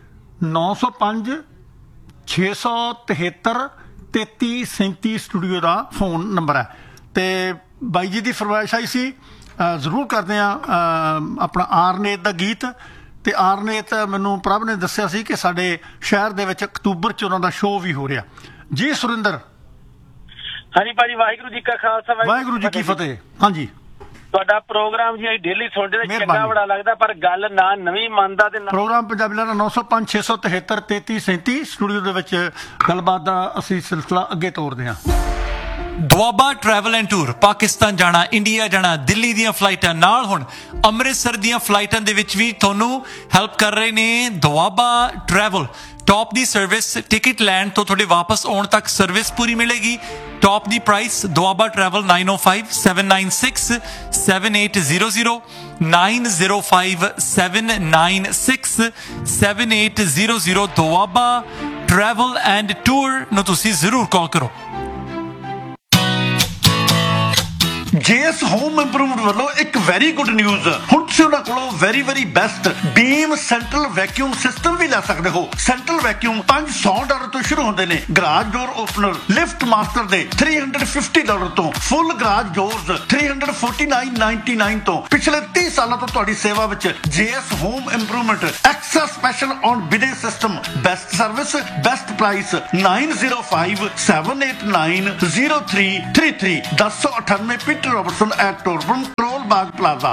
9056733337 ਸਟੂਡੀਓ ਦਾ ਫੋਨ ਨੰਬਰ ਹੈ। ਤੇ ਬਾਈ ਜੀ ਦੀ ਫਰਮਾਇਸ਼ ਆਈ ਸੀ, ਜ਼ਰੂਰ ਕਰਦੇ ਆ ਆਪਣਾ ਆਰਨੇਤ ਦਾ ਗੀਤ। ਤੇ ਆਰਨੇਤ ਮੈਨੂੰ ਪ੍ਰਭ ਨੇ ਦੱਸਿਆ ਸੀ ਕਿ ਸਾਡੇ ਸ਼ਹਿਰ ਦੇ ਵਿੱਚ ਅਕਤੂਬਰ 'ਚ ਉਹਨਾਂ ਦਾ ਸ਼ੋਅ ਵੀ ਹੋ ਰਿਹਾ ਜੀ। ਸੁਰਿੰਦਰ। ਹਾਂਜੀ ਭਾਜੀ, ਵਾਹਿਗੁਰੂ ਜੀ ਕਾ ਖਾਲਸਾ, ਵਾਹਿਗੁਰੂ ਜੀ ਕੀ ਫਤਿਹ। ਹਾਂਜੀ, ਤੁਹਾਡਾ ਪ੍ਰੋਗਰਾਮ ਜੀ ਡੇਲੀ ਸੁਣਦੇ ਤੇ ਚੰਗਾ ਬੜਾ ਲੱਗਦਾ, ਪਰ ਗੱਲ ਨਾ ਨਵੀਂ ਮੰਨਦਾ ਤੇ ਪ੍ਰੋਗਰਾਮ ਪੰਜਾਬੀ ਲਹਿਰਾਂ 9056733337 ਸਟੂਡੀਓ ਦੇ ਵਿੱਚ ਗੱਲਬਾਤ ਦਾ ਅਸੀਂ ਸਿਲਸਿਲਾ ਅੱਗੇ ਤੋਰਦੇ ਹਾਂ। Doaba travel and tour Pakistan ਜਾਣਾ, ਇੰਡੀਆ ਜਾਣਾ, ਦਿੱਲੀ ਦੀਆਂ ਫਲਾਈਟਾਂ ਨਾਲ ਹੁਣ ਅੰਮ੍ਰਿਤਸਰ ਦੀਆਂ ਫਲਾਈਟਾਂ ਦੇ ਵਿੱਚ ਵੀ ਤੁਹਾਨੂੰ ਹੈਲਪ ਕਰ ਰਹੇ ਨੇ ਦੁਆਬਾ ਟਰੈਵਲ। ਟੌਪ ਦੀ ਸਰਵਿਸ, ਟਿਕਟ ਲੈਣ ਤੋਂ ਤੁਹਾਡੇ ਵਾਪਸ ਆਉਣ ਤੱਕ ਸਰਵਿਸ ਪੂਰੀ ਮਿਲੇਗੀ। Top the price. Doaba travel 9057967800 9057967800 Doaba travel and tour ਨੂੰ ਤੁਸੀਂ ਜ਼ਰੂਰ ਕਾਲ ਕਰੋ। ਜੇਐਸ ਹੋਮ ਇੰਪਰੂਵਮੈਂਟ ਵੱਲੋਂ ਇੱਕ ਵੈਰੀ ਗੁੱਡ ਨਿਊਜ਼। ਹੁਣ ਤੁਸੀਂ ਉਹਨਾਂ ਕੋਲੋਂ ਵੈਰੀ ਬੈਸਟ ਬੀਮ ਸੈਂਟਰਲ ਵੈਕਿਊਮ ਸਿਸਟਮ ਵੀ ਲੈ ਸਕਦੇ ਹੋ। ਸੈਂਟਰਲ ਵੈਕਿਊਮ $500 ਤੋਂ ਸ਼ੁਰੂ ਹੁੰਦੇ ਨੇ। ਗਰਾਜ ਡੋਰ ਓਪਨਰ ਲਿਫਟ ਮਾਸਟਰ ਦੇ $350 ਤੋਂ, ਫੁੱਲ ਗਰਾਜ ਡੋਰਸ $349.99 ਤੋਂ। ਪਿਛਲੇ 30 ਸਾਲਾਂ ਤੋਂ ਤੁਹਾਡੀ ਸੇਵਾ ਵਿੱਚ JS home improvement extra special on ਬਿਡੇ system, best service, best price. 9050790333 1098 Peter Robertson at ਟੋਰਬਨ Karol Bagh plaza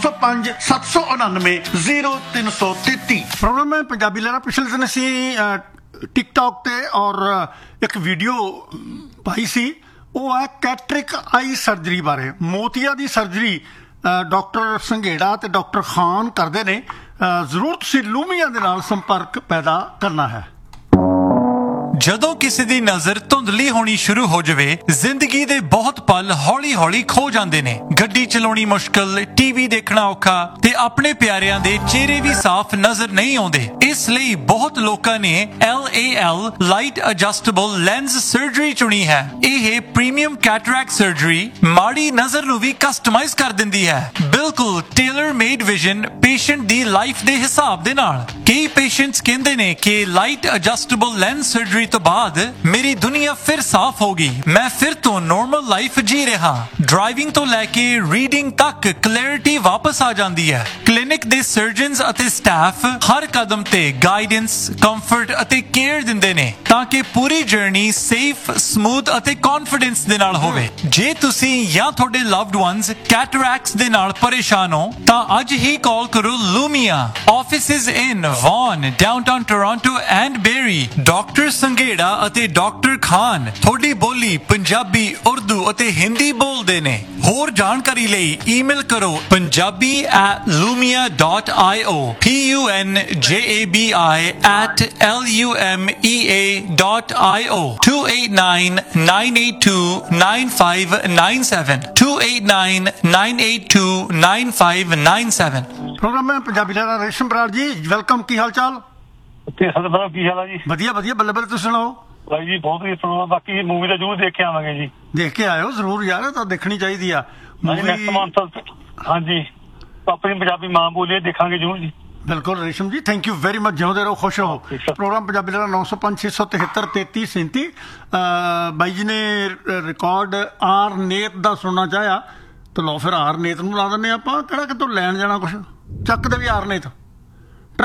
905-799-0333। Programme ਮੈਂ ਪੰਜਾਬੀ ਲੈਣਾ। ਪਿਛਲੇ ਦਿਨ ਅਸੀਂ ਟਿਕਟੌਕ ਤੇ ਔਰ ਇੱਕ ਵੀਡੀਓ ਪਾਈ ਸੀ, ਉਹ ਹੈ ਕੈਟਰਿਕ ਆਈ ਸਰਜਰੀ ਬਾਰੇ। ਮੋਤੀਆ ਦੀ ਸਰਜਰੀ ਡਾਕਟਰ ਸੰਘੇੜਾ ਤੇ ਡਾਕਟਰ ਖਾਨ ਕਰਦੇ ਨੇ। ਜ਼ਰੂਰ ਤੁਸੀਂ ਲੂਮੀਆ ਦੇ ਨਾਲ ਸੰਪਰਕ ਪੈਦਾ ਕਰਨਾ ਹੈ। ਜਦੋਂ ਕਿਸੇ ਦੀ ਨਜ਼ਰ ਧੁੰਦਲੀ ਹੋਣੀ ਸ਼ੁਰੂ ਹੋ ਜਾਵੇ, ਜ਼ਿੰਦਗੀ ਦੇ ਬਹੁਤ ਪਲ ਹੌਲੀ-ਹੌਲੀ ਖੋ ਜਾਂਦੇ ਨੇ। ਗੱਡੀ ਚਲਾਉਣੀ ਮੁਸ਼ਕਲ, ਟੀਵੀ ਦੇਖਣਾ ਔਖਾ ਤੇ ਆਪਣੇ ਪਿਆਰਿਆਂ ਦੇ ਚਿਹਰੇ ਵੀ ਸਾਫ਼ ਨਜ਼ਰ ਨਹੀਂ ਆਉਂਦੇ। ਇਸ ਲਈ ਬਹੁਤ ਲੋਕਾਂ ਨੇ LAL light adjustable lens surgery ਚੁਣੀ ਹੈ। ਇਹ ਪ੍ਰੀਮੀਅਮ ਕੈਟਰੈਕਟ ਸਰਜਰੀ ਮਾੜੀ ਨਜ਼ਰ ਨੂੰ ਵੀ ਕਸਟਮਾਈਜ਼ ਕਰ ਦਿੰਦੀ ਹੈ, ਬਿਲਕੁਲ ਟੇਲਰ ਮੇਡ ਵਿਜ਼ਨ ਪੇਸ਼ੈਂਟ ਦੀ ਲਾਈਫ ਦੇ ਹਿਸਾਬ ਦੇ ਨਾਲ। ਕਈ ਪੇਸ਼ੈਂਟਸ ਕਹਿੰਦੇ ਨੇ ਕਿ ਲਾਈਟ ਐਡਜਸਟੇਬਲ ਲੈਂਸ ਸਰਜਰੀ ਤੋਂ ਬਾਅਦ ਮੇਰੀ ਦੁਨੀਆ ਫਿਰ ਸਾਫ਼ ਹੋ ਗਈ, ਮੈਂ ਫਿਰ ਤੋਂ ਨਾਰਮਲ ਲਾਈਫ ਜੀ ਰਿਹਾ। ਡਰਾਈਵਿੰਗ ਤੋਂ ਲੈ ਕੇ ਰੀਡਿੰਗ ਤੱਕ ਕਲੈਰਿਟੀ ਵਾਪਸ ਆ ਜਾਂਦੀ ਹੈ। ਕਲੀਨਿਕ ਦੇ ਸਰਜਨਸ ਅਤੇ ਸਟਾਫ ਹਰ ਕਦਮ ਤੇ ਗਾਈਡੈਂਸ, ਕੰਫਰਟ ਅਤੇ ਕੇਅਰ ਦਿੰਦੇ ਨੇ ਤਾਂ ਕਿ ਪੂਰੀ ਜਰਨੀ ਸੇਫ, ਸਮੂਥ ਅਤੇ ਕੌਨਫੀਡੈਂਸ ਦੇ ਨਾਲ ਹੋਵੇ। ਜੇ ਤੁਸੀਂ ਜਾਂ ਤੁਹਾਡੇ ਲਵਡ ਵਨਸ ਕੈਟਰੈਕਟਸ ਦੇ ਨਾਲ ਪਰੇਸ਼ਾਨ ਹੋ ਤਾਂ ਅੱਜ ਹੀ ਕਾਲ ਕਰੋ ਲੂਮੀਆ। Offices in won, downtown Toronto and berry. Doctor Sanghera ਅਤੇ ਡਾਕਟਰ ਖਾਨ ਤੁਹਾਡੀ ਬੋਲੀ ਪੰਜਾਬੀ, ਉਰਦੂ ਅਤੇ ਹਿੰਦੀ ਬੋਲਦੇ ਨੇ। ਹੋਰ ਜਾਣਕਾਰੀ ਲਈ ਈਮੇਲ ਕਰੋ punjabi@lumia.io punjabi@lumea.io 289-982-9597 289-982-9597। ਪ੍ਰੋਗਰਾਮ ਮੈਂ ਪੰਜਾਬੀ ਲੈਣਾ। ਰੇਸ਼ਮ ਬਰਾੜ ਜੀ ਵੈਲਕਮ, ਕੀ ਹਾਲ ਚਾਲ? ਕੀ ਹਾਲ ਆ ਜੀ? ਵਧੀਆ ਬੱਲੇ ਬੱਲੇ, ਤੁਸੀਂ ਸੁਣਾਓ? ਭਾਈ ਜੀ ਬਹੁਤ ਵਧੀਆ ਸੁਣਾਓ। ਬਾਕੀ ਮੂਵੀ ਤਾਂ ਜ਼ਰੂਰ ਦੇਖ ਕੇ ਆਵਾਂਗੇ ਜੀ। ਦੇਖ ਕੇ ਆਇਓ ਜ਼ਰੂਰ ਯਾਰ, ਤਾਂ ਦੇਖਣੀ ਚਾਹੀਦੀ ਆ ਨੈਕਸਟ ਮੰਥ। ਹਾਂਜੀ, ਆਪਣੀ ਪੰਜਾਬੀ ਮਾਂ ਬੋਲੀ ਦੇਖਾਂਗੇ ਜ਼ਰੂਰ ਜੀ। ਬਿਲਕੁਲ Resham ji, thank you very much. ਜਿਉਂਦੇ ਰਹੋ, ਖੁਸ਼ ਰਹੋ। ਪ੍ਰੋਗਰਾਮ ਪੰਜਾਬੀ ਦਾ 905-673-3337। ਬਾਈ ਜੀ ਨੇ ਰਿਕਾਰਡ ਆਰ ਨੇਤ ਦਾ ਸੁਣਨਾ ਚਾਹਿਆ, ਤਾਂ ਲਓ ਫਿਰ ਆਰ ਨੇਤ ਨੂੰ ਲਾ ਦਿੰਦੇ ਆਪਾਂ। ਕਿਹੜਾ ਕਿਤੋਂ ਲੈਣ ਜਾਣਾ, ਕੁਛ ਚੱਕ ਦੇ ਵੀ ਆਰ ਨੇਤ।